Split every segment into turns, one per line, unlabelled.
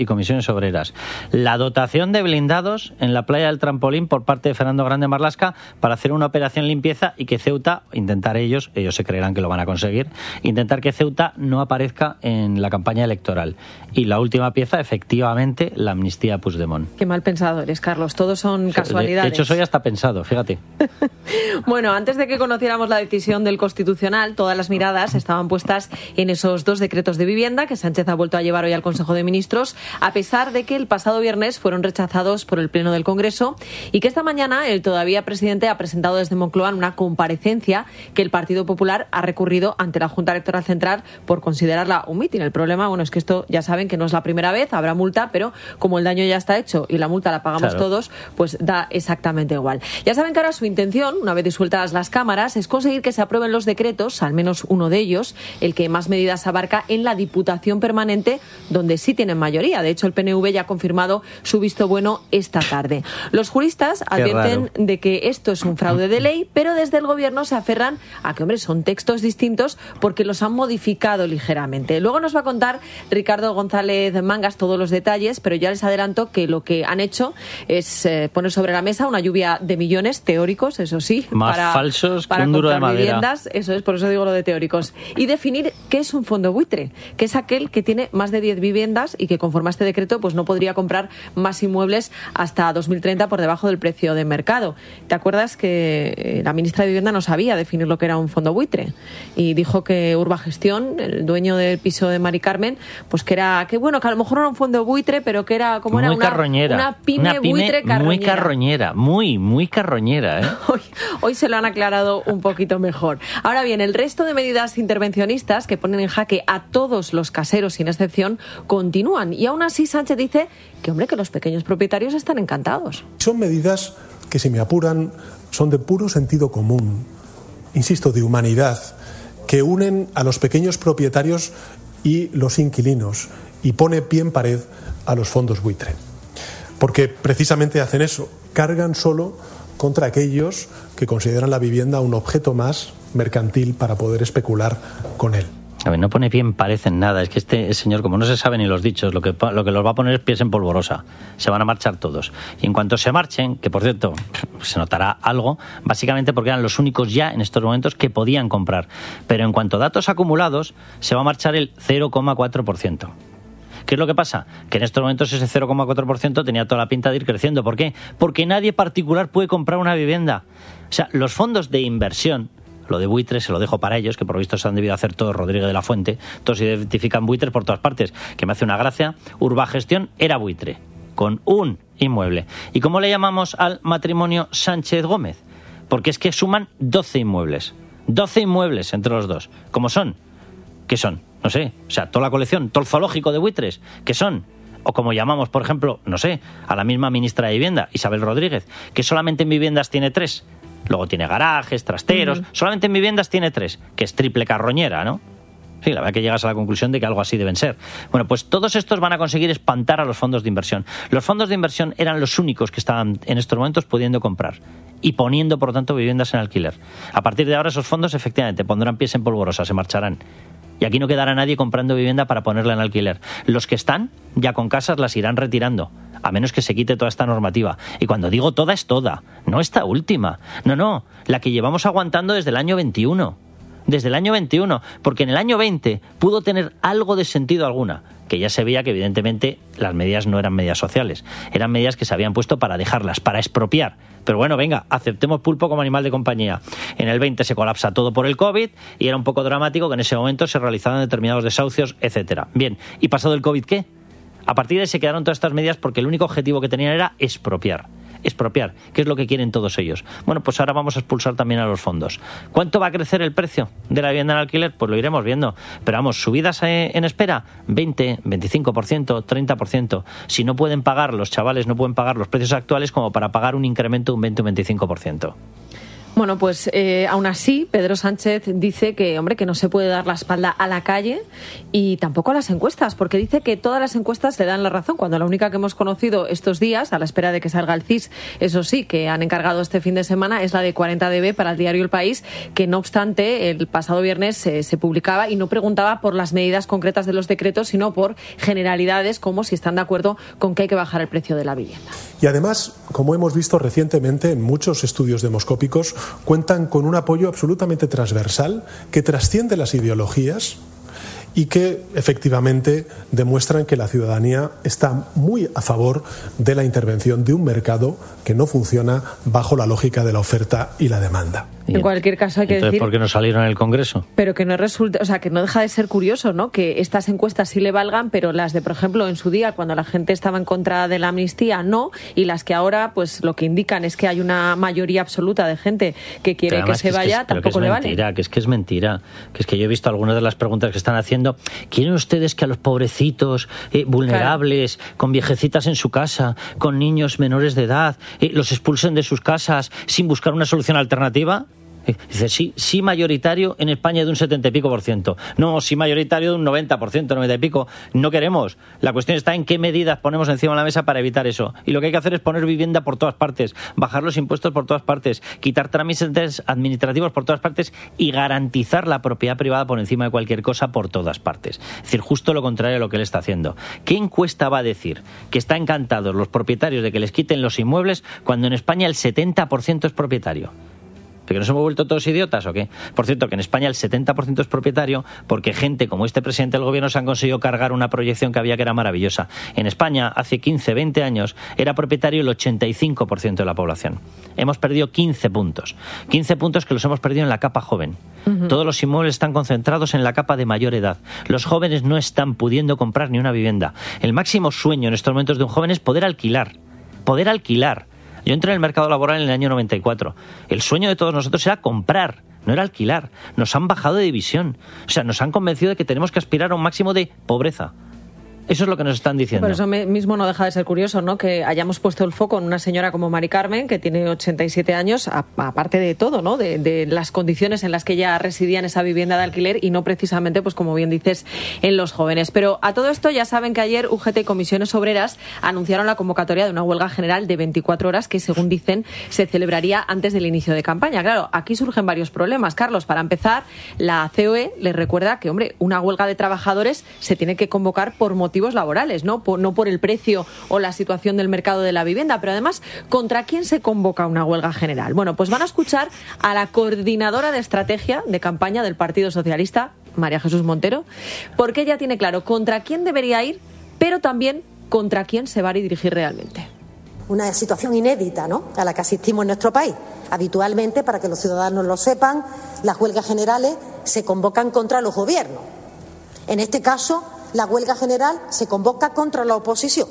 y comisiones obreras. La dotación de blindados en la playa del Trampolín por parte de Fernando Grande Marlaska para hacer una operación limpieza y que Ceuta, intentar ellos se creerán que lo van a conseguir, intentar que Ceuta no aparezca en la campaña electoral. Y la última pieza, efectivamente, la amnistía a Puigdemont.
Qué mal pensado eres, Carlos. Todos son casualidades.
De hecho, soy hasta pensado, fíjate.
Bueno, antes de que conociéramos la decisión del Constitucional, todas las miradas estaban puestas en esos 2 decretos de vivienda que Sánchez ha vuelto a llevar hoy al Consejo de Ministros, a pesar de que el pasado viernes fueron rechazados por el Pleno del Congreso y que esta mañana el todavía presidente ha presentado desde Moncloa una comparecencia que el Partido Popular ha recurrido ante la Junta Electoral Central por considerarla un mitin. El problema, es que esto ya saben que no es la primera vez, habrá multa, pero como el daño ya está hecho y la multa la pagamos todos, pues da exactamente igual. Ya saben que ahora su intención, una vez disueltas las cámaras, es conseguir que se aprueben los decretos, al menos uno de ellos, el que más medidas abarca en la Diputación Permanente, donde sí tienen mayoría. De hecho, el PNV ya ha confirmado su visto bueno esta tarde. Los juristas advierten de que esto es un fraude de ley, pero desde el Gobierno se aferran a que, son textos distintos porque los han modificado ligeramente. Luego nos va a contar Ricardo González Mangas todos los detalles, pero ya les adelanto que lo que han hecho es poner sobre la mesa una lluvia de millones teóricos, eso sí,
más falsos que un duro de madera.
Viviendas, eso es, por eso digo lo de teóricos, y definir qué es un fondo buitre, que es aquel que tiene más de 10 viviendas y que conforme a este decreto pues no podría comprar más inmuebles hasta 2030 por debajo del precio de mercado. ¿Te acuerdas que la ministra de Vivienda no sabía definir lo que era un fondo buitre? Y dijo que Urbagestión, el dueño del piso de Mari Carmen, pues que a lo mejor no era un fondo buitre, pero que era como
muy
una pyme buitre carroñera.
Muy carroñera, muy carroñera, ¿eh?
Hoy se lo han aclarado un poquito mejor. Ahora bien, el resto de medidas intervencionistas que ponen en jaque a todos los caseros sin excepción continúan. Y aún así Sánchez dice que los pequeños propietarios están encantados.
Son medidas que, si me apuran, son de puro sentido común, insisto, de humanidad, que unen a los pequeños propietarios y los inquilinos y pone pie en pared a los fondos buitre. Porque precisamente hacen eso, cargan solo contra aquellos que consideran la vivienda un objeto más mercantil para poder especular con él.
A ver, no pone pie en pared en nada. Es que este señor, como no se sabe ni los dichos, lo que los va a poner es pies en polvorosa. Se van a marchar todos. Y en cuanto se marchen, que por cierto se notará algo, básicamente porque eran los únicos ya en estos momentos que podían comprar. Pero en cuanto a datos acumulados, se va a marchar el 0,4%. ¿Qué es lo que pasa? Que en estos momentos ese 0,4% tenía toda la pinta de ir creciendo. ¿Por qué? Porque nadie particular puede comprar una vivienda. O sea, los fondos de inversión, lo de buitres se lo dejo para ellos, que por lo visto se han debido hacer todos Rodríguez de la Fuente, todos identifican buitres por todas partes, que me hace una gracia. Urbagestión era buitre, con un inmueble. ¿Y cómo le llamamos al matrimonio Sánchez Gómez? Porque es que suman 12 inmuebles. 12 inmuebles entre los dos. ¿Cómo son? ¿Qué son? No sé, o sea, toda la colección, todo el zoológico de buitres, ¿qué son? O como llamamos, por ejemplo, no sé, a la misma ministra de Vivienda, Isabel Rodríguez, que solamente en viviendas tiene 3. Luego tiene garajes, trasteros, solamente en viviendas tiene 3, que es triple carroñera, ¿no? Sí, la verdad que llegas a la conclusión de que algo así deben ser. Bueno, pues todos estos van a conseguir espantar a los fondos de inversión. Los fondos de inversión eran los únicos que estaban en estos momentos pudiendo comprar y poniendo, por lo tanto, viviendas en alquiler. A partir de ahora esos fondos efectivamente pondrán pies en polvorosa, se marcharán. Y aquí no quedará nadie comprando vivienda para ponerla en alquiler. Los que están ya con casas las irán retirando, a menos que se quite toda esta normativa. Y cuando digo toda, es toda, no esta última. No, la que llevamos aguantando desde el año 21. Desde el año 21, porque en el año 20 pudo tener algo de sentido alguna, que ya se veía que evidentemente las medidas no eran medidas sociales, eran medidas que se habían puesto para dejarlas, para expropiar. Pero bueno, venga, aceptemos pulpo como animal de compañía. En el 20 se colapsa todo por el COVID y era un poco dramático que en ese momento se realizaban determinados desahucios, etcétera. Bien, ¿y pasado el COVID qué? A partir de ahí se quedaron todas estas medidas porque el único objetivo que tenían era expropiar. Expropiar, que es lo que quieren todos ellos. Bueno, pues ahora vamos a expulsar también a los fondos. ¿Cuánto va a crecer el precio de la vivienda en alquiler? Pues lo iremos viendo. Pero vamos, subidas en espera, 20, 25%, 30%. Si no pueden pagar, los chavales no pueden pagar los precios actuales como para pagar un incremento de un 20 o 25%.
Bueno, pues aún así, Pedro Sánchez dice que, hombre, que no se puede dar la espalda a la calle y tampoco a las encuestas, porque dice que todas las encuestas le dan la razón, cuando la única que hemos conocido estos días, a la espera de que salga el CIS, eso sí, que han encargado este fin de semana, es la de 40dB para el diario El País, que no obstante, el pasado viernes se publicaba y no preguntaba por las medidas concretas de los decretos, sino por generalidades, como si están de acuerdo con que hay que bajar el precio de la vivienda.
Y además, como hemos visto recientemente en muchos estudios demoscópicos, cuentan con un apoyo absolutamente transversal que trasciende las ideologías y que efectivamente demuestran que la ciudadanía está muy a favor de la intervención de un mercado que no funciona bajo la lógica de la oferta y la demanda.
En cualquier caso hay que
Entonces,
decir...
¿por qué no salieron en el Congreso?
Pero que no resulta, o sea, que no deja de ser curioso, ¿no? Que estas encuestas sí le valgan, pero las de, por ejemplo, en su día, cuando la gente estaba en contra de la amnistía, no, y las que ahora, pues lo que indican es que hay una mayoría absoluta de gente que quiere que se vaya, tampoco le vale.
Que es mentira, que es que yo he visto algunas de las preguntas que están haciendo. ¿Quieren ustedes que a los pobrecitos, vulnerables, con viejecitas en su casa, con niños menores de edad, los expulsen de sus casas sin buscar una solución alternativa? Dice, sí mayoritario en España de un 70 y pico %. No, sí mayoritario de un 90%, 90 y pico. No queremos. La cuestión está en qué medidas ponemos encima de la mesa para evitar eso. Y lo que hay que hacer es poner vivienda por todas partes, bajar los impuestos por todas partes, quitar trámites administrativos por todas partes y garantizar la propiedad privada por encima de cualquier cosa por todas partes. Es decir, justo lo contrario a lo que él está haciendo. ¿Qué encuesta va a decir que están encantados los propietarios de que les quiten los inmuebles cuando en España el 70% es propietario? ¿Que nos hemos vuelto todos idiotas o qué? Por cierto, que en España el 70% es propietario porque gente como este presidente del gobierno se han conseguido cargar una proyección que había que era maravillosa. En España, hace 15, 20 años, era propietario el 85% de la población. Hemos perdido 15 puntos. 15 puntos que los hemos perdido en la capa joven. Todos los inmuebles están concentrados en la capa de mayor edad. Los jóvenes no están pudiendo comprar ni una vivienda. El máximo sueño en estos momentos de un joven es poder alquilar. Poder alquilar. Yo entré en el mercado laboral en el año 94. El sueño de todos nosotros era comprar, no era alquilar. Nos han bajado de división. O sea, nos han convencido de que tenemos que aspirar a un máximo de pobreza. Eso es lo que nos están diciendo.
Por eso mismo no deja de ser curioso, ¿no? Que hayamos puesto el foco en una señora como Mari Carmen, que tiene 87 años, aparte de todo, ¿no? De las condiciones en las que ella residía en esa vivienda de alquiler y no precisamente, pues como bien dices, en los jóvenes. Pero a todo esto ya saben que ayer UGT y Comisiones Obreras anunciaron la convocatoria de una huelga general de 24 horas que, según dicen, se celebraría antes del inicio de campaña. Claro, aquí surgen varios problemas. Carlos, para empezar, la COE les recuerda que, hombre, una huelga de trabajadores se tiene que convocar por motivos laborales, no por el precio o la situación del mercado de la vivienda. Pero además, ¿contra quién se convoca una huelga general? Bueno, pues van a escuchar a la coordinadora de estrategia de campaña del Partido Socialista, María Jesús Montero, porque ella tiene claro contra quién debería ir, pero también contra quién se va a dirigir realmente.
Una situación inédita, ¿no?, a la que asistimos en nuestro país. Habitualmente, para que los ciudadanos lo sepan, las huelgas generales se convocan contra los gobiernos. En este caso, la huelga general se convoca contra la oposición.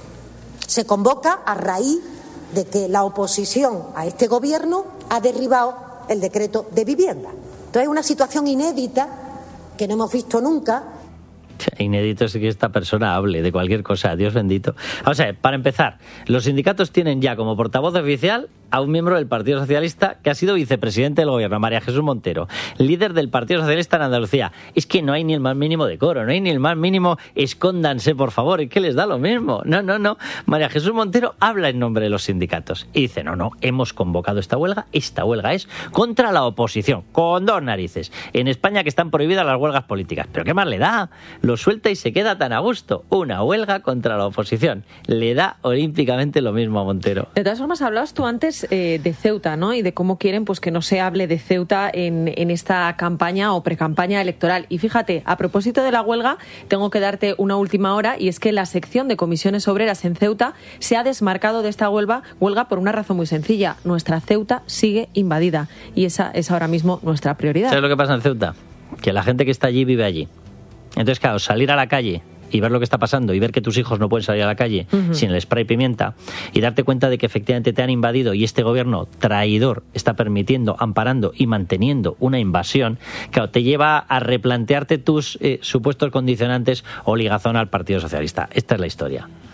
Se convoca a raíz de que la oposición a este gobierno ha derribado el decreto de vivienda. Entonces es una situación inédita que no hemos visto nunca.
Inédito es que esta persona hable de cualquier cosa, Dios bendito. O sea, para empezar, los sindicatos tienen ya como portavoz oficial a un miembro del Partido Socialista que ha sido vicepresidente del gobierno, María Jesús Montero, líder del Partido Socialista en Andalucía. Es que no hay ni el más mínimo decoro, no hay ni el más mínimo escóndanse, por favor, es que les da lo mismo. No. María Jesús Montero habla en nombre de los sindicatos y dice, no, hemos convocado esta huelga es contra la oposición, con dos narices. En España que están prohibidas las huelgas políticas, pero ¿qué más le da? Lo suelta y se queda tan a gusto. Una huelga contra la oposición. Le da olímpicamente lo mismo a Montero.
De todas formas, hablabas tú antes de Ceuta, ¿no? Y de cómo quieren pues que no se hable de Ceuta en esta campaña o precampaña electoral. Y fíjate, a propósito de la huelga, tengo que darte una última hora, y es que la sección de Comisiones Obreras en Ceuta se ha desmarcado de esta huelga por una razón muy sencilla. Nuestra Ceuta sigue invadida y esa es ahora mismo nuestra prioridad.
¿Sabes lo que pasa en Ceuta? Que la gente que está allí vive allí. Entonces, claro, salir a la calle y ver lo que está pasando y ver que tus hijos no pueden salir a la calle sin el spray pimienta y darte cuenta de que efectivamente te han invadido y este gobierno traidor está permitiendo, amparando y manteniendo una invasión, claro, te lleva a replantearte tus supuestos condicionantes o ligazón al Partido Socialista. Esta es la historia.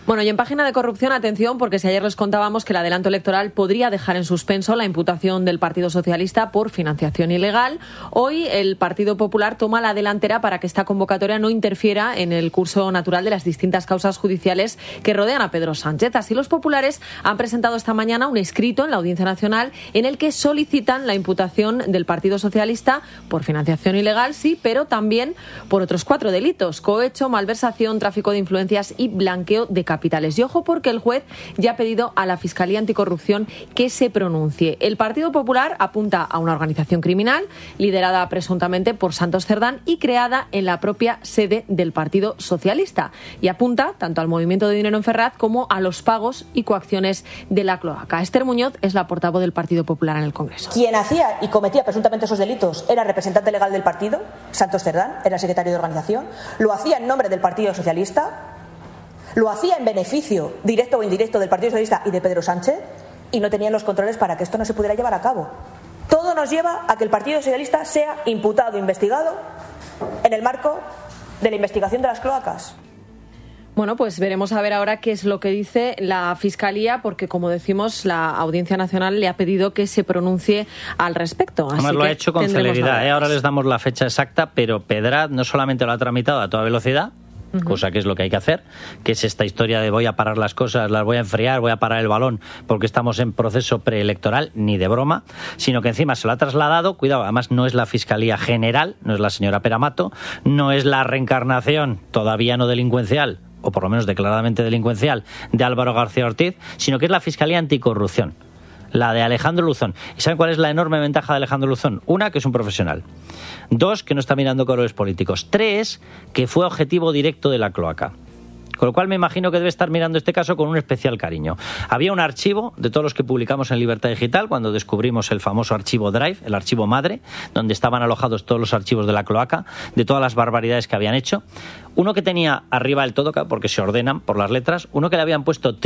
Bueno, y en página de corrupción, atención, porque si ayer les contábamos que el adelanto electoral podría dejar en suspenso la imputación del Partido Socialista por financiación ilegal, hoy el Partido Popular toma la delantera para que esta convocatoria no interfiera en el curso natural de las distintas causas judiciales que rodean a Pedro Sánchez. Así, los populares han presentado esta mañana un escrito en la Audiencia Nacional en el que solicitan la imputación del Partido Socialista por financiación ilegal, sí, pero también por otros 4 delitos: cohecho, malversación, tráfico de influencias y blanqueo de capitales. Y ojo, porque el juez ya ha pedido a la Fiscalía Anticorrupción que se pronuncie. El Partido Popular apunta a una organización criminal liderada presuntamente por Santos Cerdán y creada en la propia sede del Partido Socialista. Y apunta tanto al movimiento de dinero en Ferraz como a los pagos y coacciones de la cloaca. Esther Muñoz es la portavoz del Partido Popular en el Congreso.
Quien hacía y cometía presuntamente esos delitos era representante legal del partido, Santos Cerdán, era secretario de organización, lo hacía en nombre del Partido Socialista, lo hacía en beneficio directo o indirecto del Partido Socialista y de Pedro Sánchez, y no tenían los controles para que esto no se pudiera llevar a cabo. Todo nos lleva a que el Partido Socialista sea imputado, investigado en el marco de la investigación de las cloacas.
Bueno, pues veremos a ver ahora qué es lo que dice la Fiscalía, porque, como decimos, la Audiencia Nacional le ha pedido que se pronuncie al respecto.
Además, lo ha hecho con celeridad. Ahora les damos la fecha exacta, pero Pedraz no solamente lo ha tramitado a toda velocidad, cosa que es lo que hay que hacer, que es esta historia de voy a parar las cosas, las voy a enfriar, voy a parar el balón porque estamos en proceso preelectoral, ni de broma, sino que encima se lo ha trasladado, cuidado, además no es la Fiscalía General, no es la señora Peramato, no es la reencarnación, todavía no delincuencial, o por lo menos declaradamente delincuencial, de Álvaro García Ortiz, sino que es la Fiscalía Anticorrupción, la de Alejandro Luzón. ¿Y saben cuál es la enorme ventaja de Alejandro Luzón? 1, que es un profesional. 2, que no está mirando colores políticos. 3, que fue objetivo directo de la cloaca. Con lo cual me imagino que debe estar mirando este caso con un especial cariño. Había un archivo de todos los que publicamos en Libertad Digital cuando descubrimos el famoso archivo Drive, el archivo madre, donde estaban alojados todos los archivos de la cloaca, de todas las barbaridades que habían hecho. Uno que tenía arriba el todo, porque se ordenan por las letras, uno que le habían puesto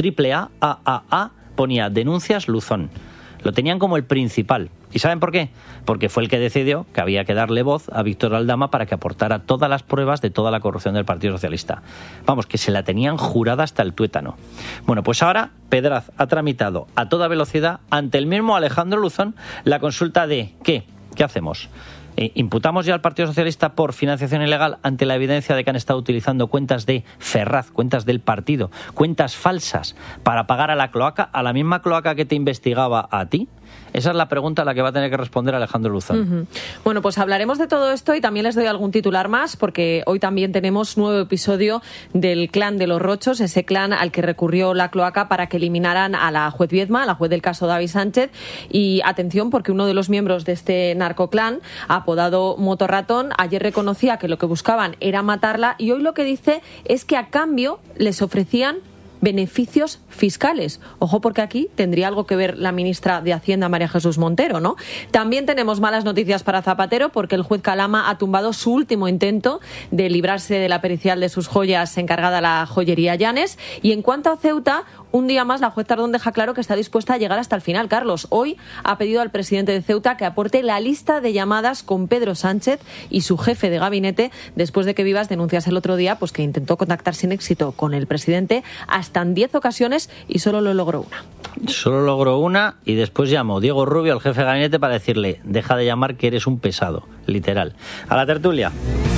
AAA, ponía denuncias Luzón. Lo tenían como el principal. ¿Y saben por qué? Porque fue el que decidió que había que darle voz a Víctor Aldama para que aportara todas las pruebas de toda la corrupción del Partido Socialista. Vamos, que se la tenían jurada hasta el tuétano. Bueno, pues ahora Pedraz ha tramitado a toda velocidad ante el mismo Alejandro Luzón la consulta de ¿qué? ¿Qué hacemos? ¿Imputamos ya al Partido Socialista por financiación ilegal ante la evidencia de que han estado utilizando cuentas de Ferraz, cuentas del partido, cuentas falsas para pagar a la cloaca, a la misma cloaca que te investigaba a ti? Esa es la pregunta a la que va a tener que responder Alejandro Luzón.
Bueno, pues hablaremos de todo esto y también les doy algún titular más, porque hoy también tenemos nuevo episodio del clan de los Rochos, ese clan al que recurrió la cloaca para que eliminaran a la juez Viedma, la juez del caso David Sánchez. Y atención, porque uno de los miembros de este narcoclan, apodado Motorratón, ayer reconocía que lo que buscaban era matarla, y hoy lo que dice es que a cambio les ofrecían beneficios fiscales. Ojo, porque aquí tendría algo que ver la ministra de Hacienda, María Jesús Montero, ¿no? También tenemos malas noticias para Zapatero, porque el juez Calama ha tumbado su último intento de librarse de la pericial de sus joyas encargada a la joyería Llanes. Y en cuanto a Ceuta, un día más la juez Tardón deja claro que está dispuesta a llegar hasta el final. Carlos, hoy ha pedido al presidente de Ceuta que aporte la lista de llamadas con Pedro Sánchez y su jefe de gabinete, después de que Vivas denunciase el otro día pues que intentó contactar sin éxito con el presidente hasta en 10 ocasiones y solo lo logró una.
Solo logró una, y después llamó Diego Rubio al jefe de gabinete para decirle: deja de llamar, que eres un pesado, literal. A la tertulia.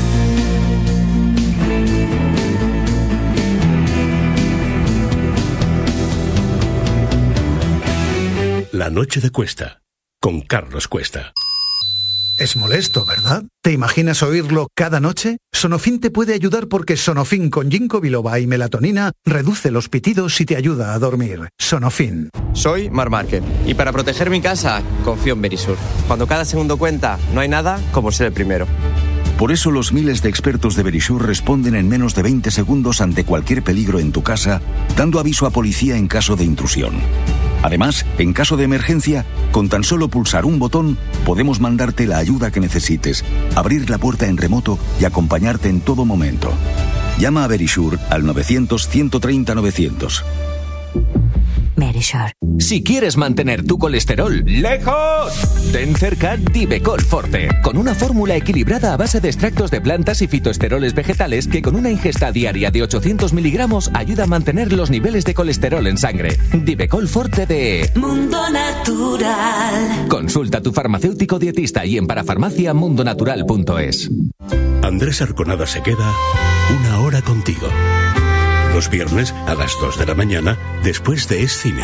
La noche de Cuesta, con Carlos Cuesta.
Es molesto, ¿verdad? ¿Te imaginas oírlo cada noche? Sonofin te puede ayudar porque Sonofin con ginkgo biloba y melatonina reduce los pitidos y te ayuda a dormir. Sonofin.
Soy Mar Márquez y para proteger mi casa confío en Verisur. Cuando cada segundo cuenta, no hay nada como ser el primero.
Por eso los miles de expertos de Verisur responden en menos de 20 segundos ante cualquier peligro en tu casa, dando aviso a policía en caso de intrusión. Además, en caso de emergencia, con tan solo pulsar un botón, podemos mandarte la ayuda que necesites, abrir la puerta en remoto y acompañarte en todo momento. Llama a Verisur al 900 130 900.
Verisure.
Si quieres mantener tu colesterol lejos, ten cerca Divecol Forte, con una fórmula equilibrada a base de extractos de plantas y fitoesteroles vegetales que con una ingesta diaria de 800 miligramos ayuda a mantener los niveles de colesterol en sangre. Divecol Forte de
Mundo Natural.
Consulta a tu farmacéutico dietista y en parafarmaciamundonatural.es.
Andrés Arconada se queda una hora contigo. Los viernes a las 2 de la mañana, después de Es Cine.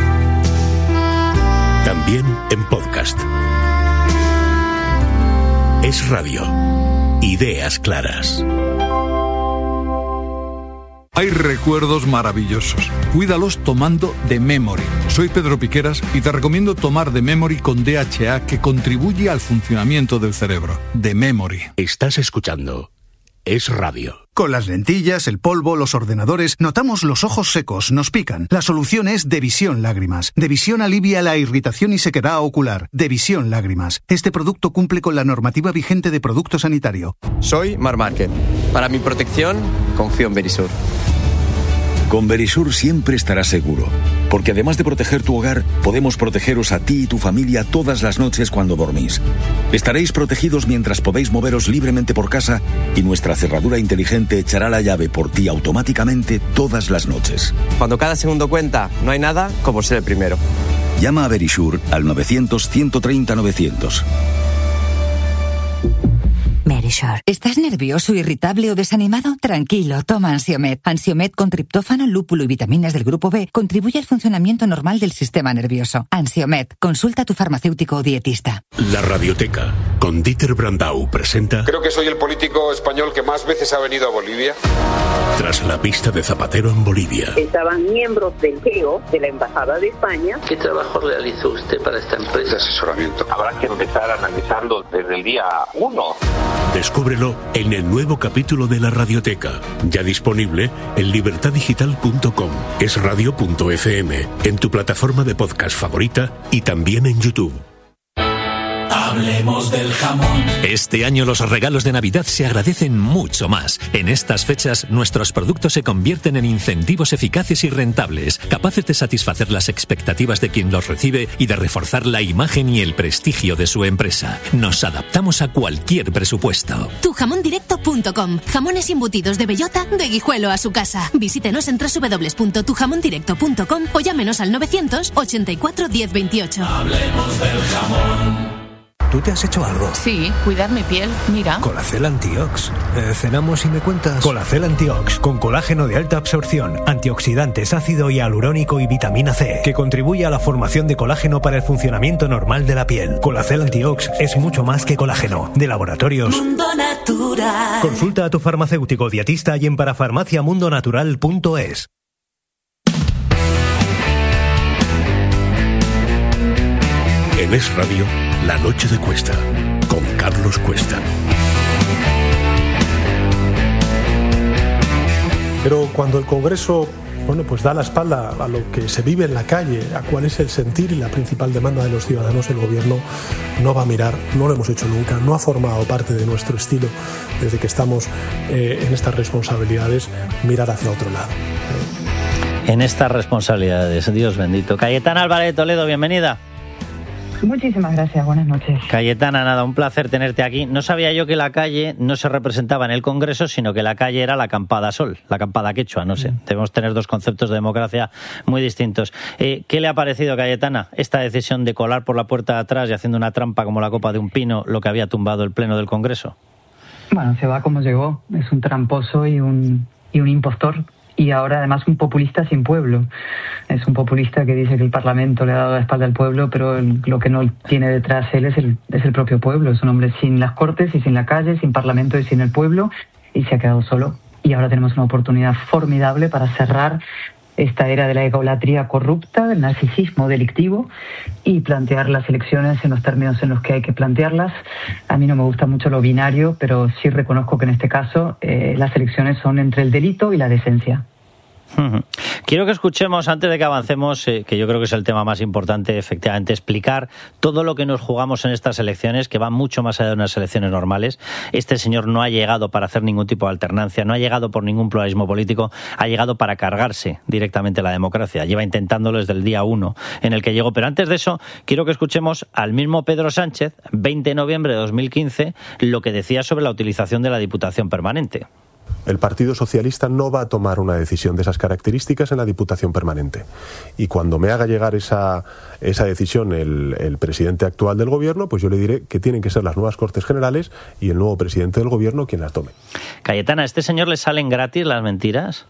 También en podcast. Es Radio. Ideas claras.
Hay recuerdos maravillosos. Cuídalos tomando The Memory. Soy Pedro Piqueras y te recomiendo tomar The Memory con DHA, que contribuye al funcionamiento del cerebro. The Memory.
Estás escuchando Es Radio.
Con las lentillas, el polvo, los ordenadores, notamos los ojos secos, nos pican. La solución es Devisión Lágrimas. Devisión alivia la irritación y sequedad ocular. Devisión Lágrimas. Este producto cumple con la normativa vigente de producto sanitario.
Soy Marc Márquez. Para mi protección, confío en Verisur.
Con Verisur siempre estarás seguro, porque además de proteger tu hogar, podemos protegeros a ti y tu familia todas las noches cuando dormís. Estaréis protegidos mientras podéis moveros libremente por casa y nuestra cerradura inteligente echará la llave por ti automáticamente todas las noches.
Cuando cada segundo cuenta, no hay nada como ser el primero.
Llama a Verisur al 900-130-900.
Verisure. ¿Estás nervioso, irritable o desanimado? Tranquilo, toma Ansiomed. Ansiomed con triptófano, lúpulo y vitaminas del grupo B contribuye al funcionamiento normal del sistema nervioso. Ansiomed. Consulta a tu farmacéutico o dietista.
La Radioteca, con Dieter Brandau, presenta...
Creo que soy el político español que más veces ha venido a Bolivia.
Tras la pista de Zapatero en Bolivia.
Estaban miembros del GEO, de la Embajada de España.
¿Qué trabajo realizó usted para esta empresa?
De asesoramiento.
Habrá que empezar analizando desde el día 1.
Descúbrelo en el nuevo capítulo de La Radioteca, ya disponible en libertadigital.com, esradio.fm, en tu plataforma de podcast favorita y también en YouTube.
Hablemos del jamón. Este año los regalos de Navidad se agradecen mucho más. En estas fechas, nuestros productos se convierten en incentivos eficaces y rentables, capaces de satisfacer las expectativas de quien los recibe y de reforzar la imagen y el prestigio de su empresa. Nos adaptamos a cualquier presupuesto.
Tujamondirecto.com. Jamones embutidos de bellota, de Guijuelo a su casa. Visítenos en www.tujamondirecto.com o llámenos al 984 1028.
Hablemos del jamón.
¿Tú te has hecho algo?
Sí, cuidar mi piel, mira.
Colacel Antiox. ¿Cenamos y me cuentas? Colacel Antiox, con colágeno de alta absorción, antioxidantes, ácido hialurónico y vitamina C, que contribuye a la formación de colágeno para el funcionamiento normal de la piel. Colacel Antiox es mucho más que colágeno. De Laboratorios
Mundo Natural.
Consulta a tu farmacéutico dietista y en parafarmaciamundonatural.es.
En Es Radio, La Noche de Cuesta, con Carlos Cuesta.
Pero cuando el Congreso, pues da la espalda a lo que se vive en la calle, a cuál es el sentir y la principal demanda de los ciudadanos, el Gobierno no va a mirar, no lo hemos hecho nunca, no ha formado parte de nuestro estilo desde que estamos en estas responsabilidades, mirar hacia otro lado.
En estas responsabilidades, Dios bendito. Cayetana Álvarez de Toledo, bienvenida.
Muchísimas gracias, buenas noches.
Cayetana, nada, un placer tenerte aquí. No sabía yo que la calle no se representaba en el Congreso, sino que la calle era la acampada sol, la acampada quechua, no sé. Debemos tener dos conceptos de democracia muy distintos. ¿Qué le ha parecido, Cayetana, esta decisión de colar por la puerta de atrás y haciendo una trampa como la copa de un pino lo que había tumbado el Pleno del Congreso?
Bueno, se va como llegó. Es un tramposo y un impostor. Y ahora además un populista sin pueblo. Es un populista que dice que el Parlamento le ha dado la espalda al pueblo, pero lo que no tiene detrás él es el propio pueblo. Es un hombre sin las Cortes y sin la calle, sin Parlamento y sin el pueblo, y se ha quedado solo. Y ahora tenemos una oportunidad formidable para cerrar esta era de la egolatría corrupta, del narcisismo delictivo, y plantear las elecciones en los términos en los que hay que plantearlas. A mí no me gusta mucho lo binario, pero sí reconozco que en este caso las elecciones son entre el delito y la decencia.
Quiero que escuchemos, antes de que avancemos, que yo creo que es el tema más importante, efectivamente, explicar todo lo que nos jugamos en estas elecciones, que van mucho más allá de unas elecciones normales. Este señor no ha llegado para hacer ningún tipo de alternancia, no ha llegado por ningún pluralismo político, ha llegado para cargarse directamente la democracia. Lleva intentándolo desde el día 1 en el que llegó. Pero antes de eso, quiero que escuchemos al mismo Pedro Sánchez, 20 de noviembre de 2015, lo que decía sobre la utilización de la Diputación Permanente.
El Partido Socialista no va a tomar una decisión de esas características en la Diputación Permanente. Y cuando me haga llegar esa decisión el presidente actual del Gobierno, pues yo le diré que tienen que ser las nuevas Cortes Generales y el nuevo presidente del Gobierno quien las tome.
Cayetana, ¿a este señor le salen gratis las mentiras?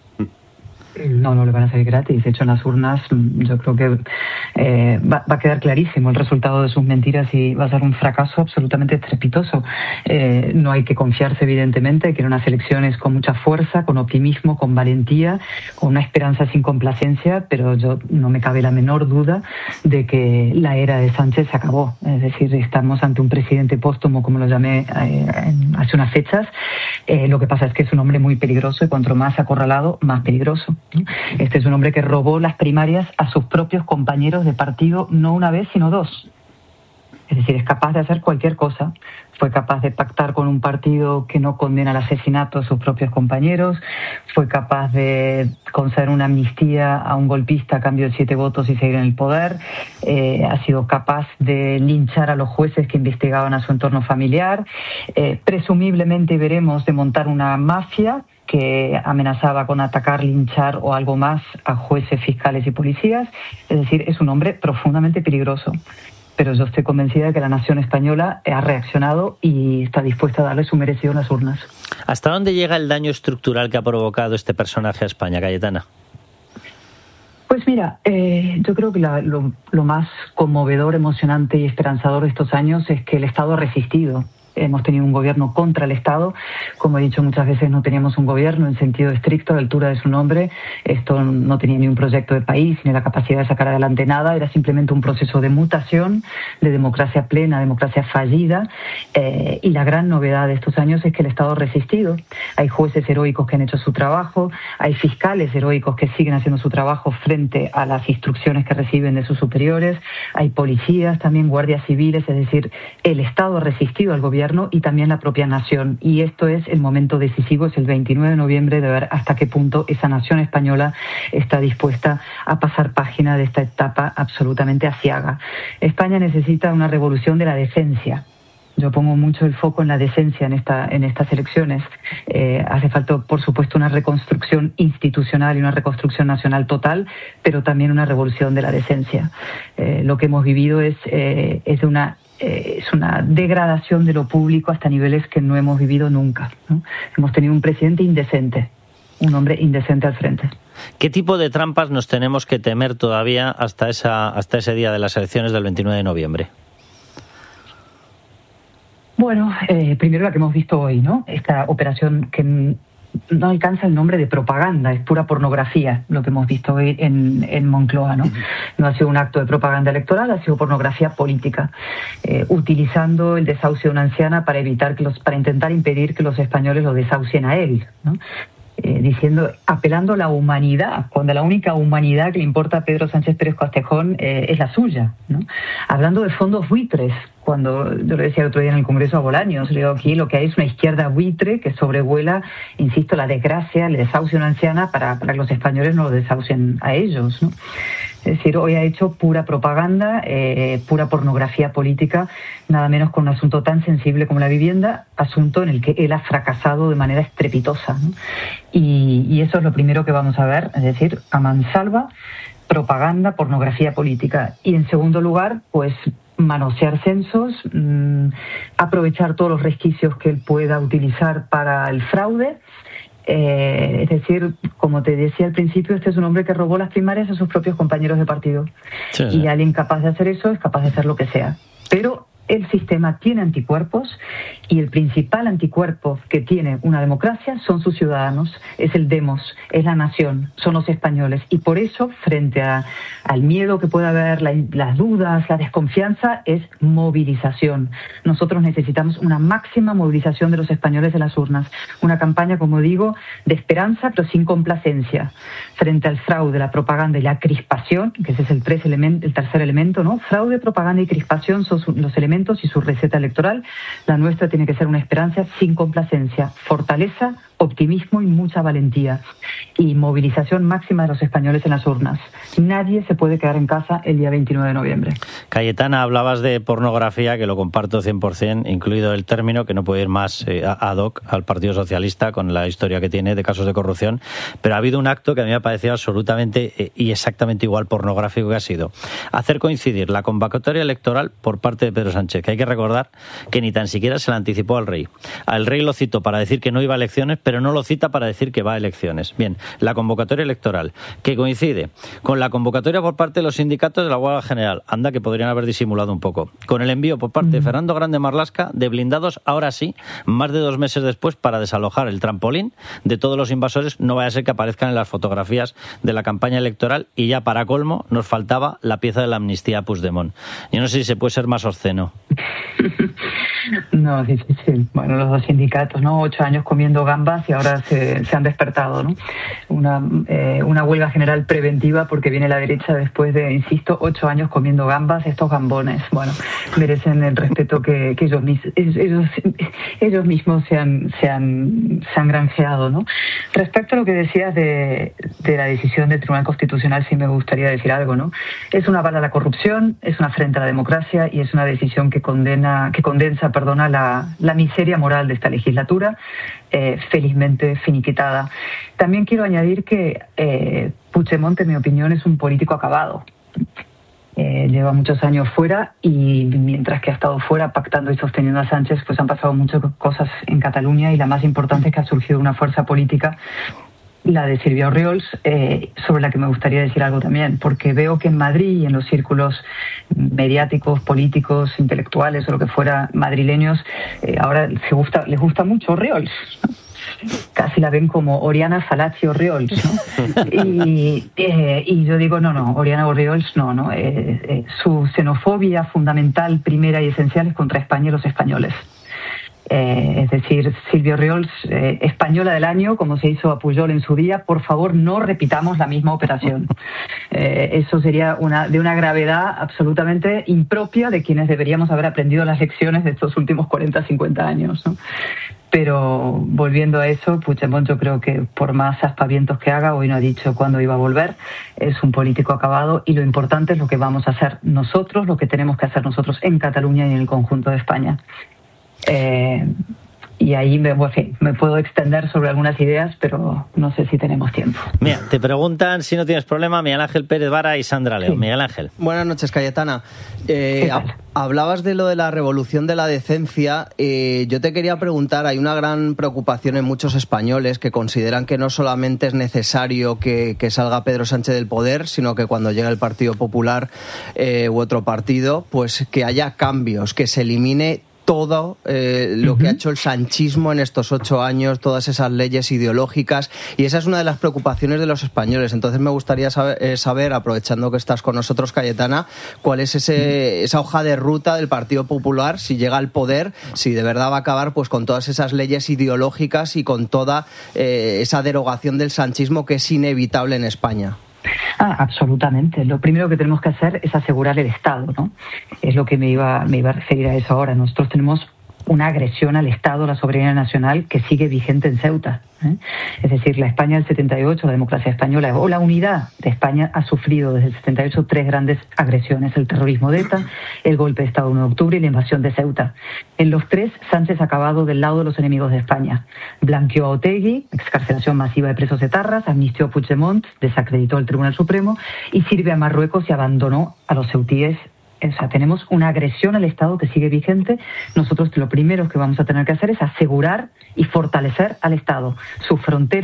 No le van a salir gratis. De hecho, en las urnas yo creo que va a quedar clarísimo el resultado de sus mentiras y va a ser un fracaso absolutamente estrepitoso. No hay que confiarse, evidentemente, hay que ir a unas elecciones con mucha fuerza, con optimismo, con valentía, con una esperanza sin complacencia, pero yo no me cabe la menor duda de que la era de Sánchez se acabó. Es decir, estamos ante un presidente póstumo, como lo llamé hace unas fechas. Lo que pasa es que es un hombre muy peligroso y cuanto más acorralado, más peligroso. Este es un hombre que robó las primarias a sus propios compañeros de partido, no una vez, sino dos. Es decir, es capaz de hacer cualquier cosa. Fue capaz de pactar con un partido que no condena el asesinato de sus propios compañeros. Fue capaz de conceder una amnistía a un golpista a cambio de 7 votos y seguir en el poder. Ha sido capaz de linchar a los jueces que investigaban a su entorno familiar. Presumiblemente veremos de montar una mafia que amenazaba con atacar, linchar o algo más a jueces, fiscales y policías. Es decir, es un hombre profundamente peligroso. Pero yo estoy convencida de que la nación española ha reaccionado y está dispuesta a darle su merecido en las urnas.
¿Hasta dónde llega el daño estructural que ha provocado este personaje a España, Cayetana?
Pues mira, yo creo que lo más conmovedor, emocionante y esperanzador de estos años es que el Estado ha resistido. Hemos tenido un gobierno contra el Estado. Como he dicho muchas veces, no teníamos un gobierno en sentido estricto, a la altura de su nombre. Esto no tenía ni un proyecto de país, ni la capacidad de sacar adelante nada. Era simplemente un proceso de mutación, de democracia plena, democracia fallida. Y la gran novedad de estos años es que el Estado ha resistido. Hay jueces heroicos que han hecho su trabajo, hay fiscales heroicos que siguen haciendo su trabajo frente a las instrucciones que reciben de sus superiores, hay policías, también guardias civiles. Es decir, el Estado ha resistido al gobierno y también la propia nación. Y esto es el momento decisivo, es el 29 de noviembre, de ver hasta qué punto esa nación española está dispuesta a pasar página de esta etapa absolutamente aciaga. España necesita una revolución de la decencia. Yo pongo mucho el foco en la decencia en estas elecciones. Hace falta, por supuesto, una reconstrucción institucional y una reconstrucción nacional total, pero también una revolución de la decencia. Lo que hemos vivido es una degradación de lo público hasta niveles que no hemos vivido nunca, ¿no? Hemos tenido un presidente indecente, un hombre indecente al frente.
¿Qué tipo de trampas nos tenemos que temer todavía hasta ese día de las elecciones del 29 de noviembre?
Bueno, primero la que hemos visto hoy, ¿no? Esta operación que no alcanza el nombre de propaganda, es pura pornografía lo que hemos visto hoy en Moncloa, ¿no? No ha sido un acto de propaganda electoral, ha sido pornografía política, utilizando el desahucio de una anciana para intentar impedir que los españoles lo desahucien a él, ¿no? Apelando a la humanidad, cuando la única humanidad que le importa a Pedro Sánchez Pérez Castejón es la suya, ¿no? Hablando de fondos buitres, cuando yo le decía el otro día en el Congreso a Bolaños, le digo, aquí lo que hay es una izquierda buitre que sobrevuela, insisto, la desgracia, el desahucio de una anciana para que los españoles no lo desahucien a ellos, ¿no? Es decir, hoy ha hecho pura propaganda, pura pornografía política, nada menos con un asunto tan sensible como la vivienda, asunto en el que él ha fracasado de manera estrepitosa, ¿no? Y eso es lo primero que vamos a ver, es decir, a mansalva, propaganda, pornografía política. Y en segundo lugar, pues manosear censos, aprovechar todos los resquicios que él pueda utilizar para el fraude. Es decir, como te decía al principio, este es un hombre que robó las primarias a sus propios compañeros de partido. Sí. Y alguien capaz de hacer eso es capaz de hacer lo que sea. Pero el sistema tiene anticuerpos y el principal anticuerpo que tiene una democracia son sus ciudadanos, es el demos, es la nación, son los españoles. Y por eso, frente al miedo que puede haber, las dudas, la desconfianza, es movilización. Nosotros necesitamos una máxima movilización de los españoles en las urnas. Una campaña, como digo, de esperanza, pero sin complacencia. Frente al fraude, la propaganda y la crispación, que ese es el tercer elemento, ¿no? Fraude, propaganda y crispación son los elementos y su receta electoral. La nuestra tiene que ser una esperanza sin complacencia, fortaleza, optimismo y mucha valentía. Y movilización máxima de los españoles en las urnas. Nadie se puede quedar en casa el día 29 de noviembre.
Cayetana, hablabas de pornografía, que lo comparto 100%, incluido el término, que no puede ir más ad hoc al Partido Socialista con la historia que tiene de casos de corrupción, pero ha habido un acto que a mí me ha parecido absolutamente y exactamente igual pornográfico, que ha sido hacer coincidir la convocatoria electoral por parte de Pedro Sánchez, que hay que recordar que ni tan siquiera se la anticipó al rey. Al rey lo citó para decir que no iba a elecciones, pero no lo cita para decir que va a elecciones. Bien, la convocatoria electoral, que coincide con la convocatoria por parte de los sindicatos de la huelga general, anda que podrían haber disimulado un poco, con el envío por parte de Fernando Grande Marlaska de blindados, ahora sí, más de 2 meses después, para desalojar el trampolín de todos los invasores, no vaya a ser que aparezcan en las fotografías de la campaña electoral, y ya para colmo nos faltaba la pieza de la amnistía a Puigdemont. Yo no sé si se puede ser más obsceno.
No, difícil. Bueno, los dos sindicatos, ¿no? 8 años comiendo gambas y ahora se han despertado, ¿no? Una huelga general preventiva porque viene la derecha después de, insisto, 8 años comiendo gambas. Estos gambones, bueno, merecen el respeto que ellos mismos se han granjeado, ¿no? Respecto a lo que decías de la decisión del Tribunal Constitucional, sí me gustaría decir algo, ¿no? Es una bala a la corrupción, es una afrenta a la democracia y es una decisión que condensa la miseria moral de esta legislatura, felizmente finiquitada. También quiero añadir que Puigdemont, en mi opinión, es un político acabado. Lleva muchos años fuera y mientras que ha estado fuera pactando y sosteniendo a Sánchez, pues han pasado muchas cosas en Cataluña y la más importante es que ha surgido una fuerza política, la de Sílvia Orriols, sobre la que me gustaría decir algo también, porque veo que en Madrid y en los círculos mediáticos, políticos, intelectuales o lo que fuera madrileños, ahora les gusta mucho Orriols, ¿no? Casi la ven como Oriana Fallaci Orriols, ¿no? Y yo digo, no, Oriana Orriols no. Su xenofobia fundamental, primera y esencial es contra España y los españoles. Es decir, Sílvia Orriols, española del año, como se hizo a Pujol en su día, por favor no repitamos la misma operación. Eso sería de una gravedad absolutamente impropia de quienes deberíamos haber aprendido las lecciones de estos últimos 40, 50 años, ¿no? Pero volviendo a eso, Puigdemont, yo creo que por más aspavientos que haga, hoy no ha dicho cuándo iba a volver, es un político acabado y lo importante es lo que vamos a hacer nosotros, lo que tenemos que hacer nosotros en Cataluña y en el conjunto de España. Y ahí me puedo extender sobre algunas ideas, pero no sé si tenemos tiempo.
Mira, te preguntan, si no tienes problema, Miguel Ángel Pérez Vara y Sandra León. Sí. Miguel Ángel.
Buenas noches, Cayetana. Hablabas de lo de la revolución de la decencia. Yo te quería preguntar, hay una gran preocupación en muchos españoles que consideran que no solamente es necesario que salga Pedro Sánchez del poder, sino que cuando llegue el Partido Popular u otro partido, pues que haya cambios, que se elimine todo lo que ha hecho el sanchismo en estos 8 años, todas esas leyes ideológicas, y esa es una de las preocupaciones de los españoles. Entonces me gustaría saber, aprovechando que estás con nosotros, Cayetana, cuál es esa hoja de ruta del Partido Popular, si llega al poder, si de verdad va a acabar pues con todas esas leyes ideológicas y con toda esa derogación del sanchismo que es inevitable en España.
Absolutamente. Lo primero que tenemos que hacer es asegurar el Estado, ¿no? Es lo que me iba a referir a eso ahora. Nosotros tenemos una agresión al Estado, a la soberanía nacional, que sigue vigente en Ceuta, ¿eh? Es decir, la España del 78, la democracia española o la unidad de España ha sufrido desde el 78 3 grandes agresiones: el terrorismo de ETA, el golpe de Estado del 1 de octubre y la invasión de Ceuta. En los 3, Sánchez ha acabado del lado de los enemigos de España. Blanqueó a Otegi, excarcelación masiva de presos etarras, amnistió a Puigdemont, desacreditó al Tribunal Supremo y sirve a Marruecos y abandonó a los ceutíes. O sea, tenemos una agresión al Estado que sigue vigente. Nosotros lo primero que vamos a tener que hacer es asegurar y fortalecer al Estado, sus fronteras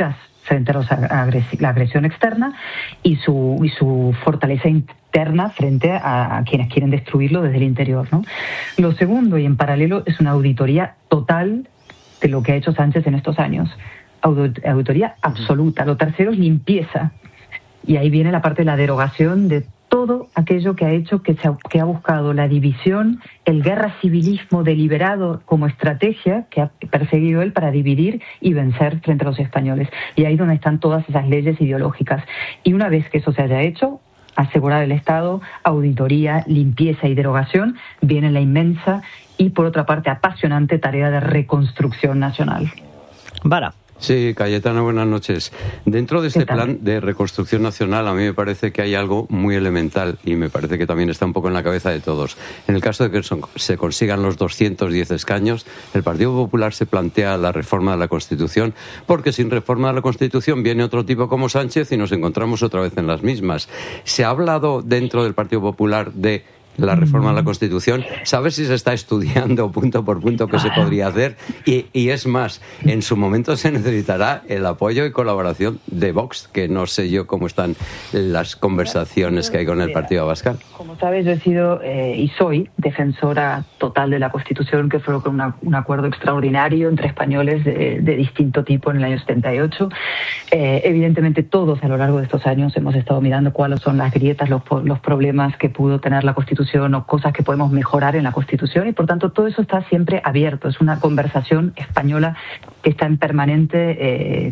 frente a la agresión externa y su fortaleza interna frente a quienes quieren destruirlo desde el interior, ¿no? Lo segundo, y en paralelo, es una auditoría total de lo que ha hecho Sánchez en estos años. Auditoría absoluta. Lo tercero es limpieza. Y ahí viene la parte de la derogación de todo aquello que ha hecho, que ha buscado la división, el guerra civilismo deliberado como estrategia que ha perseguido él para dividir y vencer frente a los españoles. Y ahí es donde están todas esas leyes ideológicas. Y una vez que eso se haya hecho, asegurar el Estado, auditoría, limpieza y derogación, viene la inmensa y, por otra parte, apasionante tarea de reconstrucción nacional.
Vara.
Sí, Cayetana, buenas noches. Dentro de este plan de reconstrucción nacional, a mí me parece que hay algo muy elemental y me parece que también está un poco en la cabeza de todos. En el caso de que se consigan los 210 escaños, el Partido Popular se plantea la reforma de la Constitución, porque sin reforma de la Constitución viene otro tipo como Sánchez y nos encontramos otra vez en las mismas. Se ha hablado dentro del Partido Popular de la reforma de la Constitución. ¿Sabes si se está estudiando punto por punto qué se podría hacer? Y es más, en su momento se necesitará el apoyo y colaboración de Vox, que no sé yo cómo están las conversaciones que hay con el Partido Abascal.
Como sabes, yo he sido y soy defensora total de la Constitución, que fue con un acuerdo extraordinario entre españoles de distinto tipo en el año 78. Evidentemente todos a lo largo de estos años hemos estado mirando cuáles son las grietas, los problemas que pudo tener la Constitución o cosas que podemos mejorar en la Constitución, y por tanto todo eso está siempre abierto. Es una conversación española que está en permanente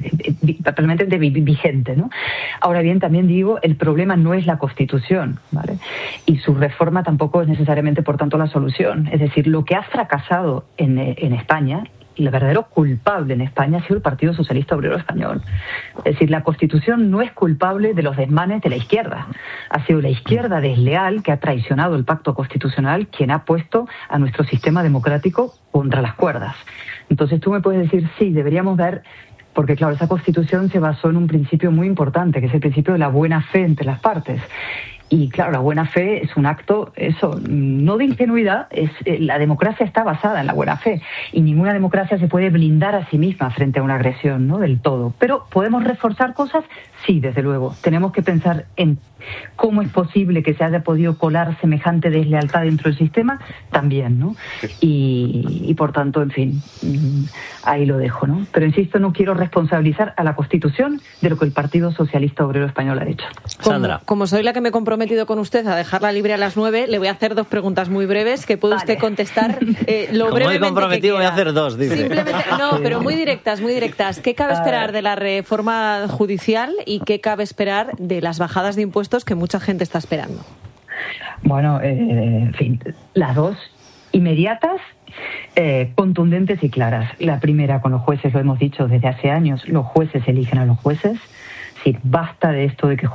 vigente, ¿no? Ahora bien, también digo, el problema no es la Constitución, ¿vale? Y su reforma tampoco es necesariamente, por tanto, la solución. Es decir, lo que ha fracasado en España, y el verdadero culpable en España, ha sido el Partido Socialista Obrero Español. Es decir, la Constitución no es culpable de los desmanes de la izquierda. Ha sido la izquierda desleal que ha traicionado el pacto constitucional quien ha puesto a nuestro sistema democrático contra las cuerdas. Entonces tú me puedes decir, sí, deberíamos ver, porque claro, esa Constitución se basó en un principio muy importante, que es el principio de la buena fe entre las partes. Y claro, la buena fe es un acto, eso, no de ingenuidad, la democracia está basada en la buena fe y ninguna democracia se puede blindar a sí misma frente a una agresión, ¿no? Del todo. Pero ¿podemos reforzar cosas? Sí, desde luego. Tenemos que pensar en cómo es posible que se haya podido colar semejante deslealtad dentro del sistema, también, ¿no? Y por tanto, en fin, ahí lo dejo, ¿no? Pero insisto, no quiero responsabilizar a la Constitución de lo que el Partido Socialista Obrero Español ha hecho.
Sandra.
Como soy la que me he comprometido con usted a dejarla libre a las 9, le voy a hacer 2 preguntas muy breves que puede usted contestar lo
como
brevemente
he comprometido, voy a hacer 2, dice.
Simplemente, no, pero muy directas, muy directas. ¿Qué cabe esperar de la reforma judicial y qué cabe esperar de las bajadas de impuestos que mucha gente está esperando?
Bueno, en fin, las dos inmediatas, contundentes y claras. La primera con los jueces, lo hemos dicho desde hace años, los jueces eligen a los jueces. Sí, basta de esto de que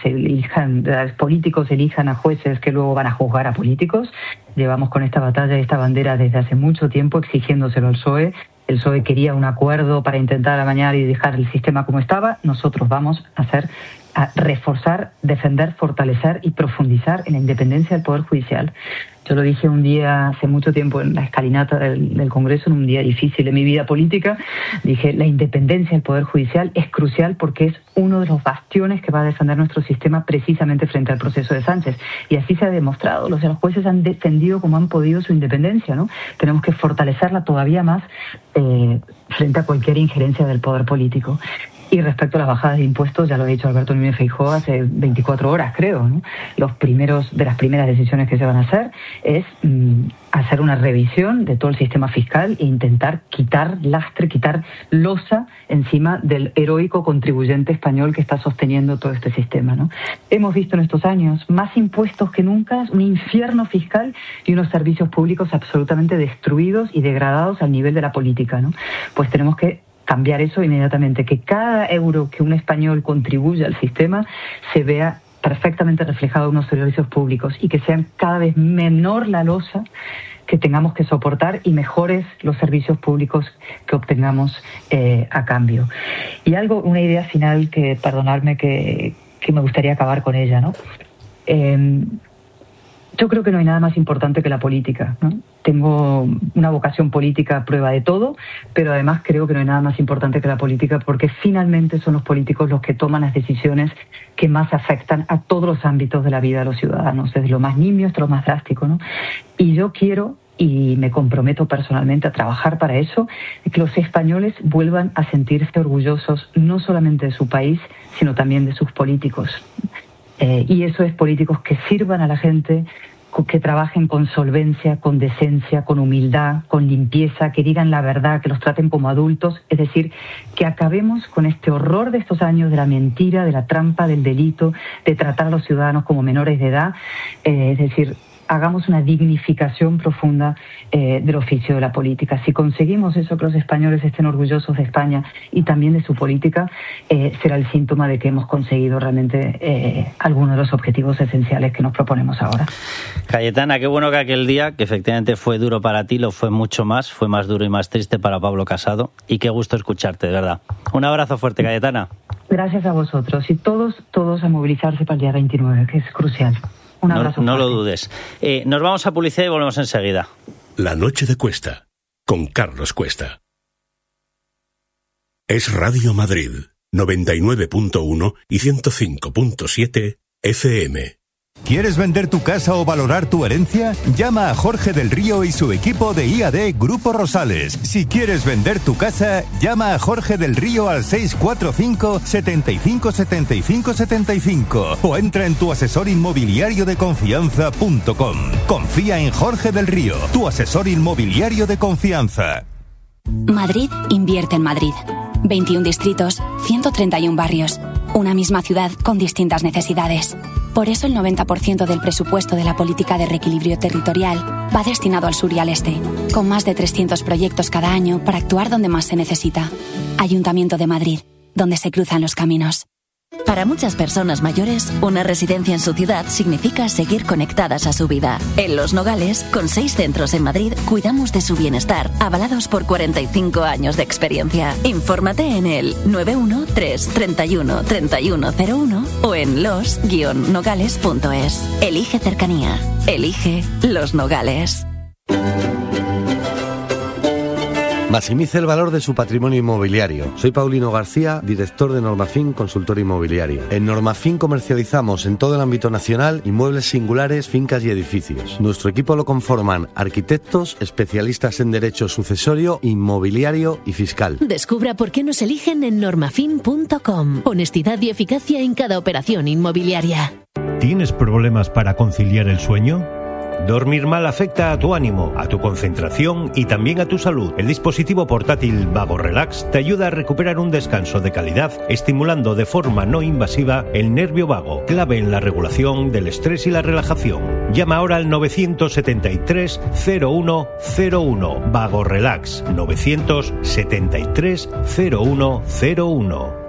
políticos elijan a jueces que luego van a juzgar a políticos. Llevamos con esta batalla y esta bandera desde hace mucho tiempo exigiéndoselo al PSOE. El PSOE quería un acuerdo para intentar amañar y dejar el sistema como estaba. Nosotros vamos a reforzar, defender, fortalecer y profundizar en la independencia del Poder Judicial. Yo lo dije un día, hace mucho tiempo, en la escalinata del Congreso, en un día difícil de mi vida política, dije, la independencia del Poder Judicial es crucial porque es uno de los bastiones que va a defender nuestro sistema precisamente frente al proceso de Sánchez. Y así se ha demostrado. Los jueces han defendido como han podido su independencia, ¿no? Tenemos que fortalecerla todavía más frente a cualquier injerencia del poder político. Y respecto a las bajadas de impuestos, ya lo ha dicho Alberto Núñez Feijóo hace 24 horas, creo, ¿no? De las primeras decisiones que se van a hacer es hacer una revisión de todo el sistema fiscal e intentar quitar lastre, quitar losa encima del heroico contribuyente español que está sosteniendo todo este sistema, ¿no? Hemos visto en estos años más impuestos que nunca, un infierno fiscal y unos servicios públicos absolutamente destruidos y degradados al nivel de la política, ¿no? Pues tenemos que cambiar eso inmediatamente, que cada euro que un español contribuye al sistema se vea perfectamente reflejado en unos servicios públicos y que sean cada vez menor la losa que tengamos que soportar y mejores los servicios públicos que obtengamos a cambio. Y una idea final que, perdonadme, que me gustaría acabar con ella, ¿no? Yo creo que no hay nada más importante que la política, ¿no? Tengo una vocación política a prueba de todo, pero además creo que no hay nada más importante que la política, porque finalmente son los políticos los que toman las decisiones que más afectan a todos los ámbitos de la vida de los ciudadanos, desde lo más nimio hasta lo más drástico, ¿no? Y yo quiero, y me comprometo personalmente a trabajar para eso, que los españoles vuelvan a sentirse orgullosos no solamente de su país, sino también de sus políticos. Y eso es políticos que sirvan a la gente, que trabajen con solvencia, con decencia, con humildad, con limpieza, que digan la verdad, que los traten como adultos. Es decir, que acabemos con este horror de estos años de la mentira, de la trampa, del delito, de tratar a los ciudadanos como menores de edad. Es decir, hagamos una dignificación profunda del oficio de la política. Si conseguimos eso, que los españoles estén orgullosos de España y también de su política, será el síntoma de que hemos conseguido realmente algunos de los objetivos esenciales que nos proponemos ahora.
Cayetana, qué bueno que aquel día, que efectivamente fue duro para ti, lo fue mucho más, fue más duro y más triste para Pablo Casado, y qué gusto escucharte, de verdad. Un abrazo fuerte, Cayetana.
Gracias a vosotros, y todos a movilizarse para el día 29, que es crucial. Un abrazo.
No lo dudes. Nos vamos a publicidad y volvemos enseguida.
La noche de Cuesta, con Carlos Cuesta. Es Radio Madrid, 99.1 y 105.7 FM.
¿Quieres vender tu casa o valorar tu herencia? Llama a Jorge del Río y su equipo de IAD Grupo Rosales. Si quieres vender tu casa, llama a Jorge del Río al 645 75 75 75 o entra en tuasesorinmobiliariodeconfianza.com. Confía en Jorge del Río, tu asesor inmobiliario de confianza.
Madrid invierte en Madrid. 21 distritos, 131 barrios. Una misma ciudad con distintas necesidades. Por eso el 90% del presupuesto de la política de reequilibrio territorial va destinado al sur y al este, con más de 300 proyectos cada año para actuar donde más se necesita. Ayuntamiento de Madrid, donde se cruzan los caminos.
Para muchas personas mayores, una residencia en su ciudad significa seguir conectadas a su vida. En Los Nogales, con 6 centros en Madrid, cuidamos de su bienestar, avalados por 45 años de experiencia. Infórmate en el 913 31 3101 o en los-nogales.es. Elige cercanía. Elige Los Nogales.
Maximice el valor de su patrimonio inmobiliario. Soy Paulino García, director de Normafin Consultor Inmobiliario. En Normafin comercializamos en todo el ámbito nacional inmuebles singulares, fincas y edificios. Nuestro equipo lo conforman arquitectos, especialistas en derecho sucesorio, inmobiliario y fiscal.
Descubra por qué nos eligen en normafin.com. Honestidad y eficacia en cada operación inmobiliaria.
¿Tienes problemas para conciliar el sueño? Dormir mal afecta a tu ánimo, a tu concentración y también a tu salud. El dispositivo portátil Vago Relax te ayuda a recuperar un descanso de calidad, estimulando de forma no invasiva el nervio vago, clave en la regulación del estrés y la relajación. Llama ahora al 973 0101. Vago Relax, 973 0101.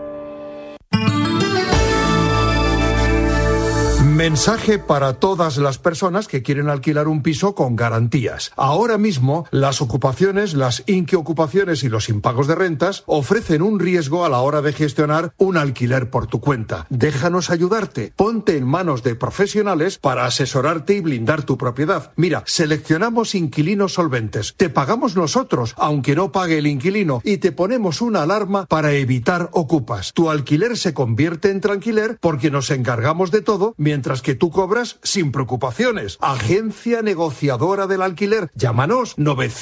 Mensaje para todas las personas que quieren alquilar un piso con garantías. Ahora mismo, las ocupaciones, las inquiocupaciones y los impagos de rentas ofrecen un riesgo a la hora de gestionar un alquiler por tu cuenta. Déjanos ayudarte. Ponte en manos de profesionales para asesorarte y blindar tu propiedad. Mira, seleccionamos inquilinos solventes. Te pagamos nosotros, aunque no pague el inquilino, y te ponemos una alarma para evitar ocupas. Tu alquiler se convierte en tranquiler porque nos encargamos de todo, mientras que tú cobras sin preocupaciones. Agencia negociadora del alquiler. Llámanos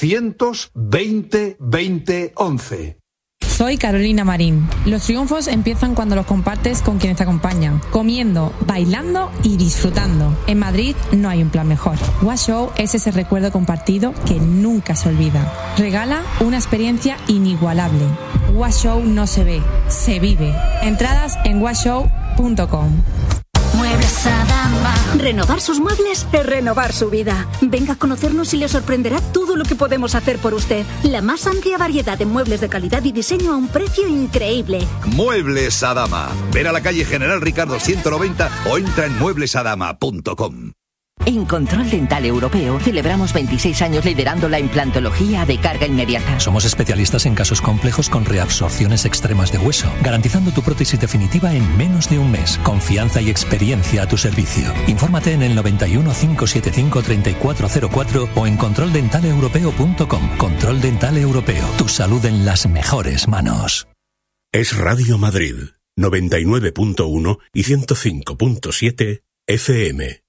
920 20 11.
Soy Carolina Marín. Los triunfos empiezan cuando los compartes con quienes te acompañan, comiendo, bailando y disfrutando. En Madrid no hay un plan mejor. Washow es ese recuerdo compartido que nunca se olvida. Regala una experiencia inigualable. Washow no se ve, se vive. Entradas en washow.com.
Muebles Adama. Renovar sus muebles es renovar su vida. Venga a conocernos y le sorprenderá todo lo que podemos hacer por usted. La más amplia variedad de muebles de calidad y diseño a un precio increíble.
Muebles Adama. Ven a la calle General Ricardo 190 o entra en mueblesadama.com.
En Control Dental Europeo celebramos 26 años liderando la implantología de carga inmediata.
Somos especialistas en casos complejos con reabsorciones extremas de hueso, garantizando tu prótesis definitiva en menos de un mes. Confianza y experiencia a tu servicio. Infórmate en el 91 575 3404 o en controldentaleeuropeo.com. Control Dental Europeo. Tu salud en las mejores manos.
Es Radio Madrid, 99.1 y 105.7 FM.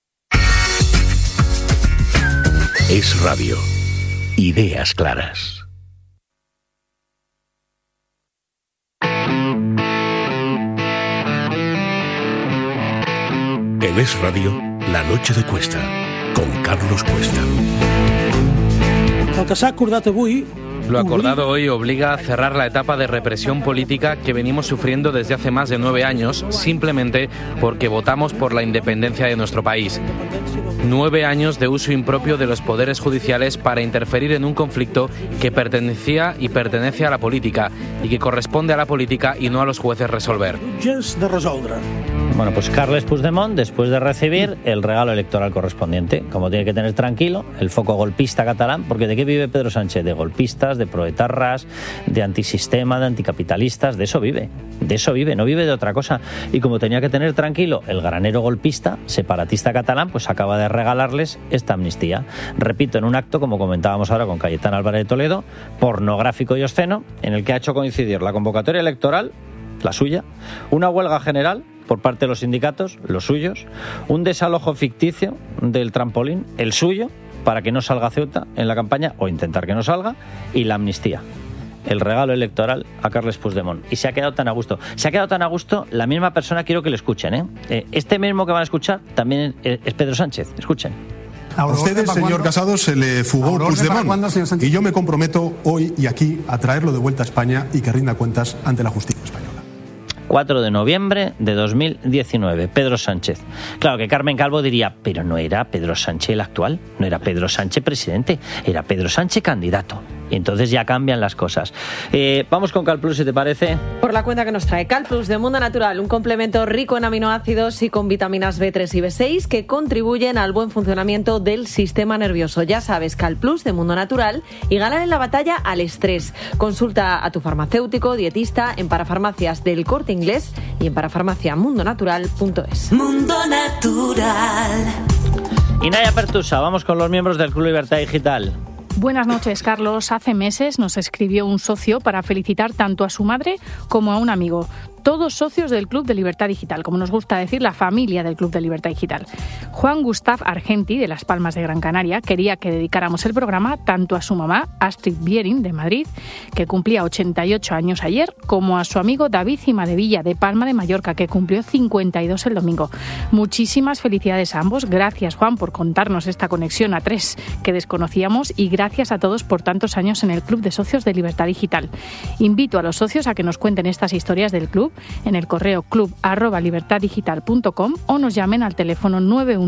Es radio. Ideas claras. En Es Radio, La Noche de Cuesta, con Carlos Cuesta.
El que s'ha acordat avui...
Lo acordado hoy obliga a cerrar la etapa de represión política que venimos sufriendo desde hace más de 9 años, simplemente porque votamos por la independencia de nuestro país. 9 años de uso impropio de los poderes judiciales para interferir en un conflicto que pertenecía y pertenece a la política y que corresponde a la política y no a los jueces resolver.
Bueno, pues Carles Puigdemont, después de recibir el regalo electoral correspondiente, como tiene que tener tranquilo, el foco golpista catalán, porque ¿de qué vive Pedro Sánchez? De golpistas, de proetarras, de antisistema, de anticapitalistas, de eso vive, no vive de otra cosa. Y como tenía que tener tranquilo el granero golpista, separatista catalán, pues acaba de regalarles esta amnistía. Repito, en un acto, como comentábamos ahora con Cayetán Álvarez de Toledo, pornográfico y obsceno, en el que ha hecho coincidir la convocatoria electoral, la suya, una huelga general por parte de los sindicatos, los suyos, un desalojo ficticio del trampolín, el suyo, para que no salga Ceuta en la campaña, o intentar que no salga, y la amnistía. El regalo electoral a Carles Puigdemont. Y se ha quedado tan a gusto. Se ha quedado tan a gusto, la misma persona, quiero que le escuchen, este mismo que van a escuchar también es Pedro Sánchez. Escuchen.
A ustedes, señor Casado, se le fugó Puigdemont. Y yo me comprometo hoy y aquí a traerlo de vuelta a España y que rinda cuentas ante la justicia española.
4 de noviembre de 2019, Pedro Sánchez. Claro que Carmen Calvo diría, pero no era Pedro Sánchez el actual, no era Pedro Sánchez presidente, era Pedro Sánchez candidato. Y entonces ya cambian las cosas. Vamos con Cal Plus, si te parece.
Por la cuenta que nos trae Cal Plus de Mundo Natural, un complemento rico en aminoácidos y con vitaminas B3 y B6 que contribuyen al buen funcionamiento del sistema nervioso. Ya sabes, Cal Plus de Mundo Natural, y ganar en la batalla al estrés. Consulta a tu farmacéutico, dietista en parafarmacias del Corte Inglés y en parafarmaciamundonatural.es.
Mundo Natural.
Y Naya Pertusa, vamos con los miembros del Club Libertad Digital.
Buenas noches, Carlos. Hace meses nos escribió un socio para felicitar tanto a su madre como a un amigo. Todos socios del Club de Libertad Digital, como nos gusta decir, la familia del Club de Libertad Digital. Juan Gustav Argenti, de Las Palmas de Gran Canaria, quería que dedicáramos el programa tanto a su mamá, Astrid Biering, de Madrid, que cumplía 88 años ayer, como a su amigo David Cimadevilla, de Palma de Mallorca, que cumplió 52 el domingo. Muchísimas felicidades a ambos. Gracias, Juan, por contarnos esta conexión a 3 que desconocíamos, y gracias a todos por tantos años en el Club de Socios de Libertad Digital. Invito a los socios a que nos cuenten estas historias del club en el correo club@libertaddigital.com o nos llamen al teléfono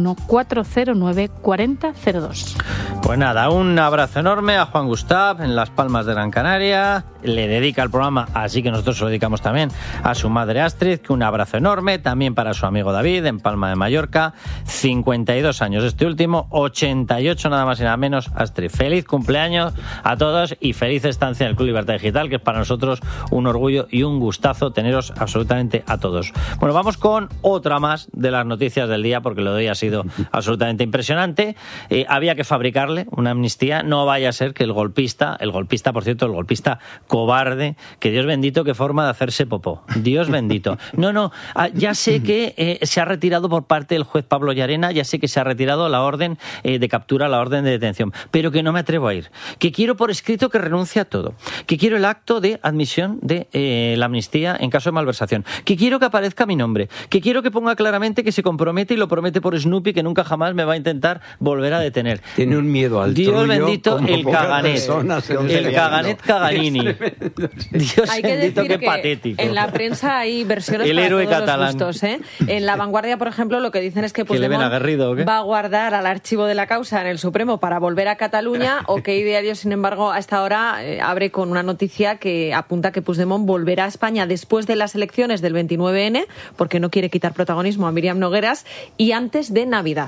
91-409-4002.
Pues nada, un abrazo enorme a Juan Gustav en Las Palmas de Gran Canaria. Le dedica el programa, así que nosotros se lo dedicamos también a su madre Astrid, que un abrazo enorme, también para su amigo David en Palma de Mallorca, 52 años este último, 88 nada más y nada menos. Astrid, feliz cumpleaños a todos y feliz estancia en el Club Libertad Digital, que es para nosotros un orgullo y un gustazo teneros absolutamente a todos. Bueno, vamos con otra más de las noticias del día, porque lo de hoy ha sido absolutamente impresionante. Había que fabricarle una amnistía, no vaya a ser que el golpista, por cierto, el golpista cobarde, que Dios bendito, qué forma de hacerse popó. Dios bendito. No, ya sé que se ha retirado por parte del juez Pablo Llarena, ya sé que se ha retirado la orden de captura, la orden de detención, pero que no me atrevo a ir. Que quiero por escrito que renuncie a todo. Que quiero el acto de admisión de la amnistía en caso de malversación. Que quiero que aparezca mi nombre. Que quiero que ponga claramente que se compromete, y lo promete por Snoopy, que nunca jamás me va a intentar volver a detener.
Tiene un miedo al
Dios
trullo,
bendito, el Caganet. El Caganet Caganini. Dios
Hay que
bendito,
decir
qué patético.
En la prensa hay versiones
el
para
héroe
todos
catalán.
los gustos, ¿eh? En La Vanguardia, por ejemplo, lo que dicen es que
¿Que le ven
Puigdemont
aguerrido o qué?
va a guardar al archivo de la causa en el Supremo para volver a Cataluña, o que Diario, sin embargo, a esta hora abre con una noticia que apunta que Puigdemont volverá a España después de las elecciones del 29N, porque no quiere quitar protagonismo a Míriam Nogueras, y antes de Navidad.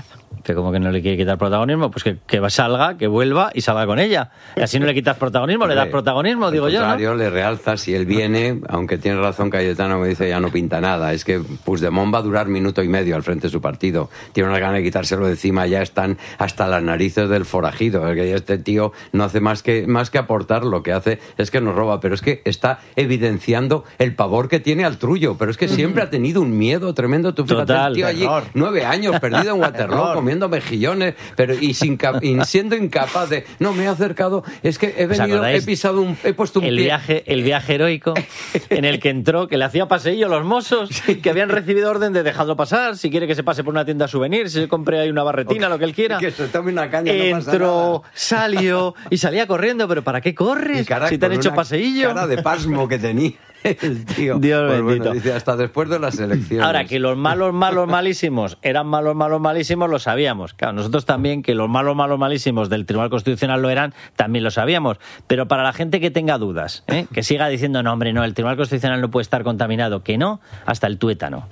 Que como que no le quiere quitar protagonismo, pues que salga, que vuelva y salga con ella. Y así no le quitas protagonismo, le das protagonismo, digo yo, ¿no?
Al contrario, le realzas. Si él viene, aunque tiene razón Cayetano, me dice ya no pinta nada. Es que Puigdemont va a durar minuto y medio al frente de su partido. Tiene una gana de quitárselo de encima, ya están hasta las narices del forajido. Que este tío no hace más que aportar, lo que hace es que nos roba. Pero es que está evidenciando el pavor que tiene al Trullo. Pero es que siempre ha tenido un miedo tremendo. Tú fíjate, el tío allí, 9 años perdido en Waterloo, comiendo mejillones, pero y siendo incapaz de... No, me he acercado, es que he venido, he pisado he puesto un pie.
El viaje heroico en el que entró, que le hacía paseillo a los mozos, que habían recibido orden de dejarlo pasar, si quiere que se pase por una tienda souvenir, si se compre ahí una barretina, lo que él quiera.
Que se tome una caña,
entró, salió y salía corriendo, pero ¿para qué corres? Si te han hecho paseillo.
Cara de pasmo que tenía el tío.
Dios bendito.
Bueno, dice, hasta después de las elecciones.
Ahora, que los malos malísimos eran malos malísimos, lo sabíamos. Claro, nosotros también, que los malos malísimos del Tribunal Constitucional lo eran, también lo sabíamos. Pero para la gente que tenga dudas, que siga diciendo, no, hombre, no, el Tribunal Constitucional no puede estar contaminado, que no, hasta el tuétano.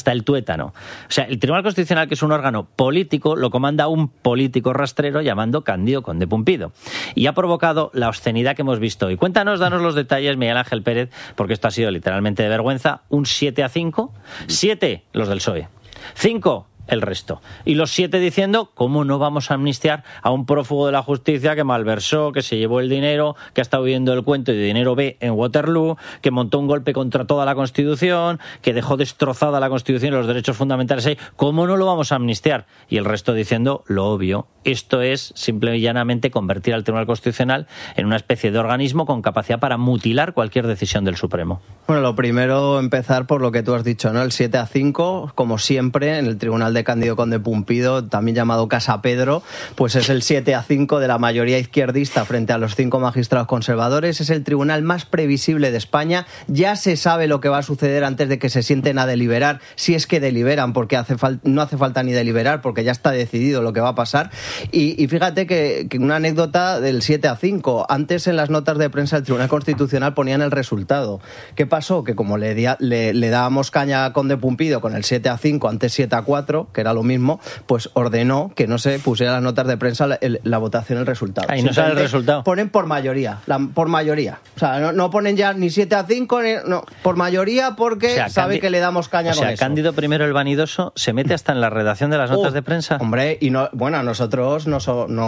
O sea, el Tribunal Constitucional, que es un órgano político, lo comanda un político rastrero llamado Cándido Conde Pumpido. Y ha provocado la obscenidad que hemos visto hoy. Cuéntanos, danos los detalles, Miguel Ángel Pérez, porque esto ha sido literalmente de vergüenza. Un 7-5, 7 los del PSOE, 5 el resto. Y los 7 diciendo, ¿cómo no vamos a amnistiar a un prófugo de la justicia que malversó, que se llevó el dinero, que ha estado viviendo el cuento de dinero B en Waterloo, que montó un golpe contra toda la Constitución, que dejó destrozada la Constitución y los derechos fundamentales ahí? ¿Cómo no lo vamos a amnistiar? Y el resto diciendo lo obvio. Esto es simple y llanamente convertir al Tribunal Constitucional en una especie de organismo con capacidad para mutilar cualquier decisión del Supremo.
Bueno, lo primero, empezar por lo que tú has dicho, ¿no? El 7-5, como siempre, en el Tribunal de Cándido Conde Pumpido, también llamado Casa Pedro, pues es el 7-5 de la mayoría izquierdista frente a los 5 magistrados conservadores. Es el tribunal más previsible de España. Ya se sabe lo que va a suceder antes de que se sienten a deliberar, si es que deliberan, porque no hace falta ni deliberar, porque ya está decidido lo que va a pasar. Y fíjate que una anécdota del 7-5. Antes, en las notas de prensa del Tribunal Constitucional ponían el resultado. ¿Qué pasó? Que como le dábamos caña a Conde Pumpido con el 7-5, antes 7-4, que era lo mismo, pues ordenó que no se pusiera las notas de prensa la votación, el resultado.
Ahí no sale el resultado.
Ponen por mayoría, por mayoría. O sea, no ponen ya ni 7-5, no, por mayoría, porque sabe que le damos caña con eso.
Cándido I el vanidoso se mete hasta en la redacción de las notas de prensa.
Hombre, y no, bueno, a nosotros no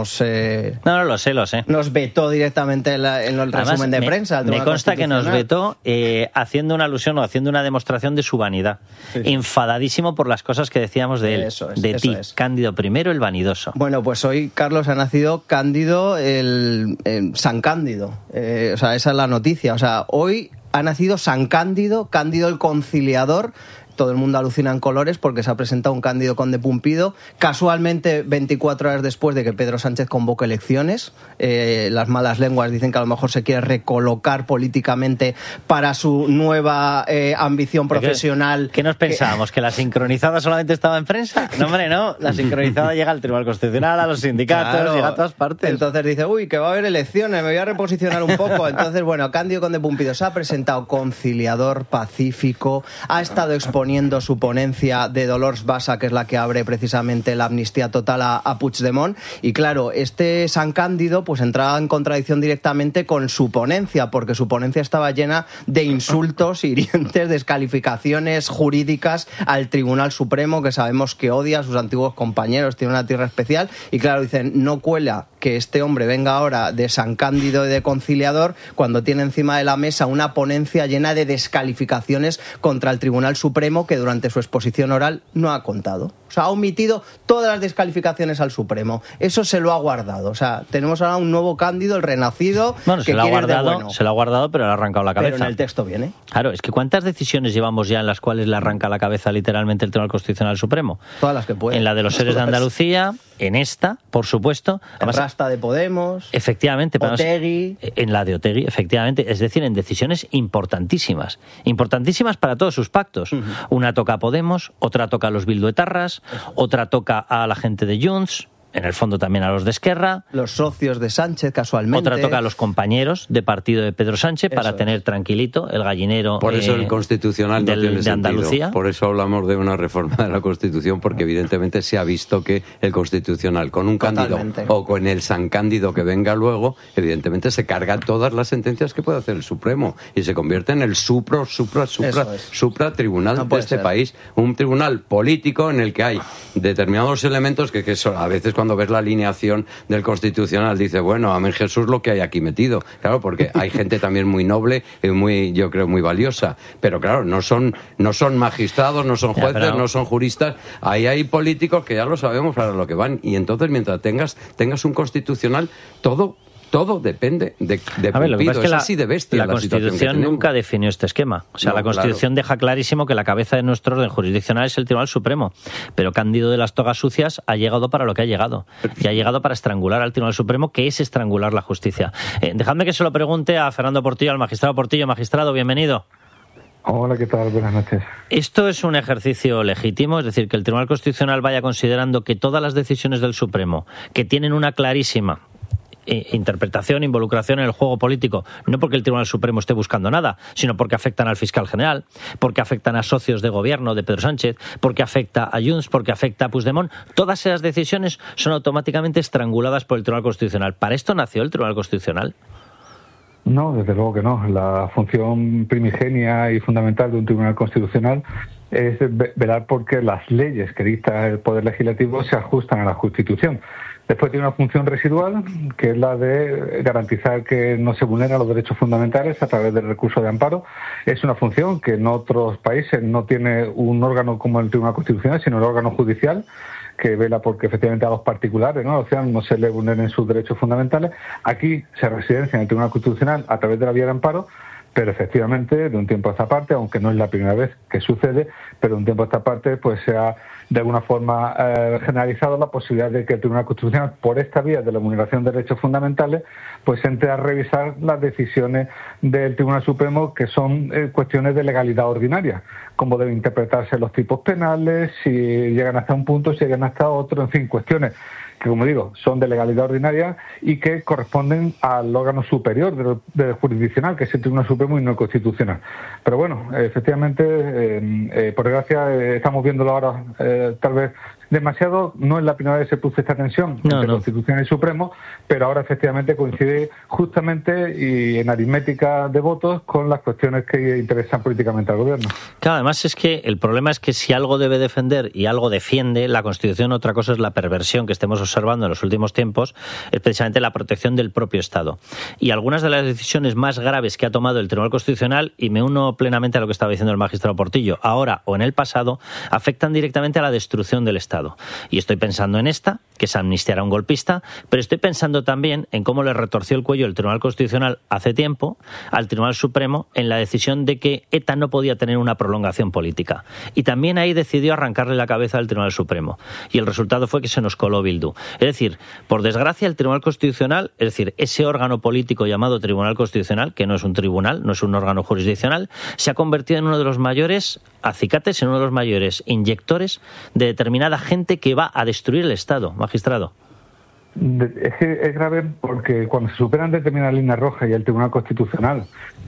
lo sé.
Nos vetó directamente en el resumen de prensa.
Me consta que nos vetó haciendo una alusión o haciendo una demostración de su vanidad. Sí. Enfadadísimo por las cosas que decíamos de él. Cándido I el vanidoso.
Bueno, pues hoy, Carlos, ha nacido Cándido, San Cándido. O sea, esa es la noticia. O sea, hoy ha nacido San Cándido, Cándido el Conciliador. Todo el mundo alucina en colores porque se ha presentado un Cándido Conde Pumpido, casualmente 24 horas después de que Pedro Sánchez convoque elecciones. Las malas lenguas dicen que a lo mejor se quiere recolocar políticamente para su nueva ambición profesional.
¿Qué nos pensábamos? ¿Que la sincronizada solamente estaba en prensa? No, hombre, no. La sincronizada llega al Tribunal Constitucional, a los sindicatos, llega a todas partes.
Entonces dice, que va a haber elecciones, me voy a reposicionar un poco. Entonces, bueno, Cándido Conde Pumpido se ha presentado conciliador, pacífico, ha estado exponiendo su ponencia de Dolors Bassa, que es la que abre precisamente la amnistía total a Puigdemont. Y claro, este San Cándido pues entraba en contradicción directamente con su ponencia, porque su ponencia estaba llena de insultos, hirientes, descalificaciones jurídicas al Tribunal Supremo, que sabemos que odia a sus antiguos compañeros, tiene una tierra especial. Y claro, dicen, no cuela que este hombre venga ahora de San Cándido y de conciliador cuando tiene encima de la mesa una ponencia llena de descalificaciones contra el Tribunal Supremo, que durante su exposición oral no ha contado. O sea, ha omitido todas las descalificaciones al Supremo. Eso se lo ha guardado. O sea, tenemos ahora un nuevo Cándido, el renacido,
bueno, que quiere de bueno. Se lo ha guardado, pero le ha arrancado la cabeza.
Pero en el texto viene.
Claro, es que ¿cuántas decisiones llevamos ya en las cuales le arranca la cabeza literalmente el Tribunal Constitucional Supremo?
Todas las que puede.
En la de los seres de Andalucía, en esta, por supuesto.
Además, en Rasta de Podemos.
Efectivamente.
Otegi.
En la de Otegi, efectivamente. Es decir, en decisiones importantísimas. Importantísimas para todos sus pactos. Una toca a Podemos, otra toca a los bilduetarras, otra toca a la gente de Junts. en el fondo también a los de Esquerra.
Los socios de Sánchez, casualmente.
Otra toca a los compañeros de partido de Pedro Sánchez para tener tranquilito el gallinero.
Por eso el Constitucional no tiene
de Andalucía.
Sentido. Por eso hablamos de una reforma de la Constitución, porque evidentemente se ha visto que el Constitucional, con un candidato o con el San Cándido que venga luego, evidentemente se carga todas las sentencias que puede hacer el Supremo y se convierte en el supra tribunal de este país. Un tribunal político en el que hay determinados elementos que a veces cuando ves la alineación del Constitucional dices, bueno, amén Jesús lo que hay aquí metido. Claro, porque hay gente también muy noble y muy, yo creo, muy valiosa. Pero claro, no son magistrados, no son jueces, no son juristas. Ahí hay políticos que ya lo sabemos para lo que van. Y entonces, mientras tengas un Constitucional, todo depende de Pumpido. Es así de bestia
la Constitución nunca definió este esquema. O sea, la Constitución deja clarísimo que la cabeza de nuestro orden jurisdiccional es el Tribunal Supremo. Pero Cándido de las Togas Sucias ha llegado para lo que ha llegado. Y ha llegado para estrangular al Tribunal Supremo, que es estrangular la justicia. Dejadme que se lo pregunte a Fernando Portillo, al magistrado Portillo. Magistrado, bienvenido.
Hola, ¿qué tal? Buenas noches.
¿Esto es un ejercicio legítimo? Es decir, que el Tribunal Constitucional vaya considerando que todas las decisiones del Supremo, que tienen una clarísima interpretación, involucración en el juego político, no porque el Tribunal Supremo esté buscando nada, sino porque afectan al fiscal general, porque afectan a socios de gobierno de Pedro Sánchez, porque afecta a Junts, porque afecta a Puigdemont, todas esas decisiones son automáticamente estranguladas por el Tribunal Constitucional. ¿Para esto nació el Tribunal Constitucional?
No, desde luego que no. La función primigenia y fundamental de un Tribunal Constitucional es velar porque las leyes que dicta el Poder Legislativo se ajustan a la Constitución. Después tiene una función residual, que es la de garantizar que no se vulneran los derechos fundamentales a través del recurso de amparo. Es una función que en otros países no tiene un órgano como el Tribunal Constitucional, sino el órgano judicial, que vela porque efectivamente a los particulares, ¿no? O sea, no se le vulneren sus derechos fundamentales. Aquí se residencia en el Tribunal Constitucional a través de la vía de amparo, pero efectivamente, de un tiempo a esta parte, aunque no es la primera vez que sucede, pero de un tiempo a esta parte, pues se ha de alguna forma generalizado la posibilidad de que el Tribunal Constitucional, por esta vía de la vulneración de derechos fundamentales, pues entre a revisar las decisiones del Tribunal Supremo, que son cuestiones de legalidad ordinaria, cómo deben interpretarse los tipos penales, si llegan hasta un punto, si llegan hasta otro, en fin, cuestiones que, como digo, son de legalidad ordinaria y que corresponden al órgano superior del jurisdiccional, que es el Tribunal Supremo y no el Constitucional. Pero bueno, efectivamente, por desgracia, estamos viéndolo ahora tal vez demasiado. No es la primera vez que se produce esta tensión entre Constitución y Supremo, pero ahora efectivamente coincide justamente y en aritmética de votos con las cuestiones que interesan políticamente al gobierno.
Claro, además es que el problema es que si algo debe defender y algo defiende la Constitución, otra cosa es la perversión que estemos observando en los últimos tiempos, es precisamente la protección del propio Estado. Y algunas de las decisiones más graves que ha tomado el Tribunal Constitucional, y me uno plenamente a lo que estaba diciendo el magistrado Portillo, ahora o en el pasado, afectan directamente a la destrucción del Estado. Y estoy pensando en esta, que es amnistiar a un golpista, pero estoy pensando también en cómo le retorció el cuello el Tribunal Constitucional hace tiempo al Tribunal Supremo en la decisión de que ETA no podía tener una prolongación política. Y también ahí decidió arrancarle la cabeza al Tribunal Supremo. Y el resultado fue que se nos coló Bildu. Es decir, por desgracia, el Tribunal Constitucional, es decir, ese órgano político llamado Tribunal Constitucional, que no es un tribunal, no es un órgano jurisdiccional, se ha convertido en uno de los mayores acicates, en uno de los mayores inyectores de determinada gente que va a destruir el Estado, magistrado.
Es que es grave porque cuando se superan determinadas líneas rojas y el Tribunal Constitucional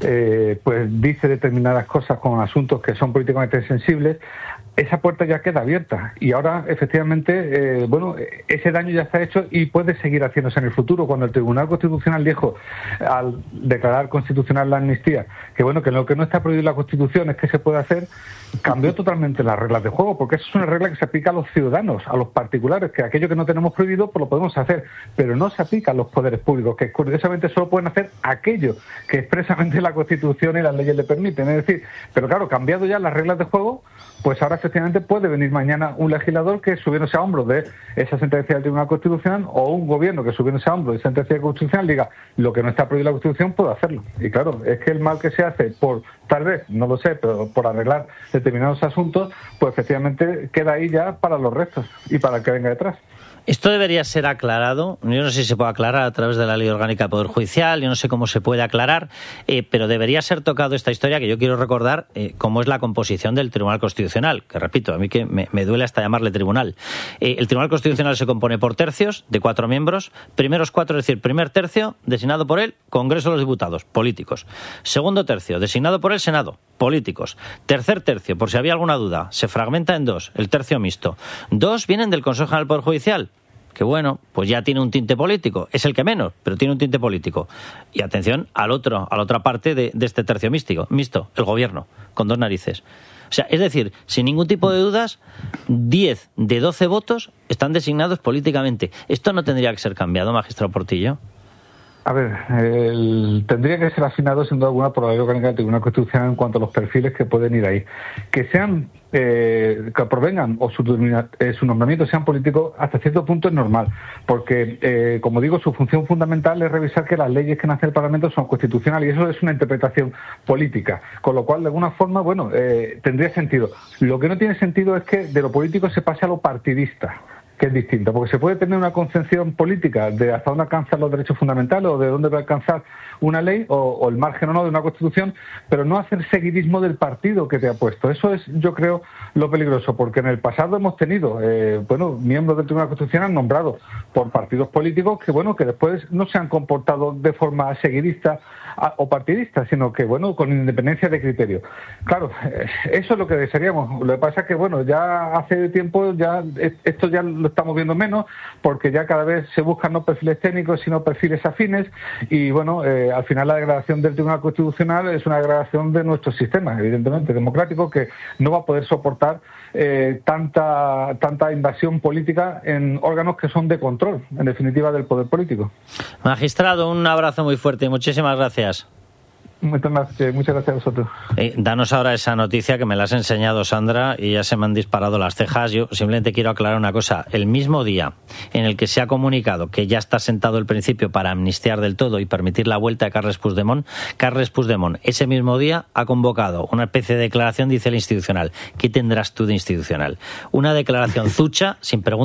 pues dice determinadas cosas con asuntos que son políticamente sensibles, esa puerta ya queda abierta y ahora efectivamente ese daño ya está hecho y puede seguir haciéndose en el futuro. Cuando el Tribunal Constitucional dijo, al declarar constitucional la amnistía, que lo que no está prohibido en la Constitución es que se puede hacer, cambió totalmente las reglas de juego, porque eso es una regla que se aplica a los ciudadanos, a los particulares, que aquello que no tenemos prohibido pues lo podemos hacer, pero no se aplica a los poderes públicos, que curiosamente solo pueden hacer aquello que expresamente la Constitución y las leyes le permiten. Es decir, pero claro, cambiado ya las reglas de juego, pues ahora efectivamente puede venir mañana un legislador que subiéndose a hombros de esa sentencia del Tribunal Constitucional, o un gobierno que subiéndose a hombros de sentencia constitucional diga lo que no está prohibido en la Constitución puede hacerlo. Y claro, es que el mal que se hace por, tal vez, no lo sé, pero por arreglar determinados asuntos, pues efectivamente queda ahí ya para los restos y para el que venga detrás.
Esto debería ser aclarado. Yo no sé si se puede aclarar a través de la Ley Orgánica del Poder Judicial, yo no sé cómo se puede aclarar, pero debería ser tocado esta historia que yo quiero recordar, cómo es la composición del Tribunal Constitucional. que repito, a mí que me duele hasta llamarle tribunal. El Tribunal Constitucional se compone por tercios de 4 miembros. Primeros 4, es decir, primer tercio, designado por el Congreso de los Diputados, políticos. Segundo tercio, designado por el Senado, políticos. Tercer tercio, por si había alguna duda, se fragmenta en 2, el tercio mixto. 2 vienen del Consejo General del Poder Judicial, que bueno, pues ya tiene un tinte político, es el que menos, pero tiene un tinte político. Y atención a la otra parte de este tercio mixto, el Gobierno, con 2 narices. O sea, es decir, sin ningún tipo de dudas, 10 de 12 votos están designados políticamente. ¿Esto no tendría que ser cambiado, magistrado Portillo?
A ver, tendría que ser afinado sin duda alguna por la ley orgánica del Tribunal Constitucional en cuanto a los perfiles que pueden ir ahí. Que sean, que provengan o su nombramiento sean políticos, hasta cierto punto es normal, porque, como digo, su función fundamental es revisar que las leyes que nacen del Parlamento son constitucionales, y eso es una interpretación política, con lo cual, de alguna forma, bueno, tendría sentido. Lo que no tiene sentido es que de lo político se pase a lo partidista, que es distinto, porque se puede tener una concepción política de hasta dónde alcanzan los derechos fundamentales o de dónde va a alcanzar una ley o el margen o no de una constitución, pero no hacer seguidismo del partido que te ha puesto. Eso es, yo creo, lo peligroso, porque en el pasado hemos tenido miembros del Tribunal Constitucional nombrados por partidos políticos que después no se han comportado de forma seguidista o partidista, sino que, con independencia de criterio. Claro, eso es lo que desearíamos. Lo que pasa es que, ya hace tiempo esto ya lo estamos viendo menos, porque ya cada vez se buscan no perfiles técnicos, sino perfiles afines, y al final la degradación del Tribunal Constitucional es una degradación de nuestro sistema, evidentemente democrático, que no va a poder soportar tanta invasión política en órganos que son de control, en definitiva, del poder político.
Magistrado, un abrazo muy fuerte y muchísimas gracias.
Muchas gracias a vosotros.
Danos ahora esa noticia que me la has enseñado, Sandra, y ya se me han disparado las cejas. Yo simplemente quiero aclarar una cosa. El mismo día en el que se ha comunicado que ya está sentado el principio para amnistiar del todo y permitir la vuelta de Carles Puigdemont, ese mismo día ha convocado una especie de declaración, dice el Institucional. ¿Qué tendrás tú de institucional? Una declaración zucha, sin preguntas.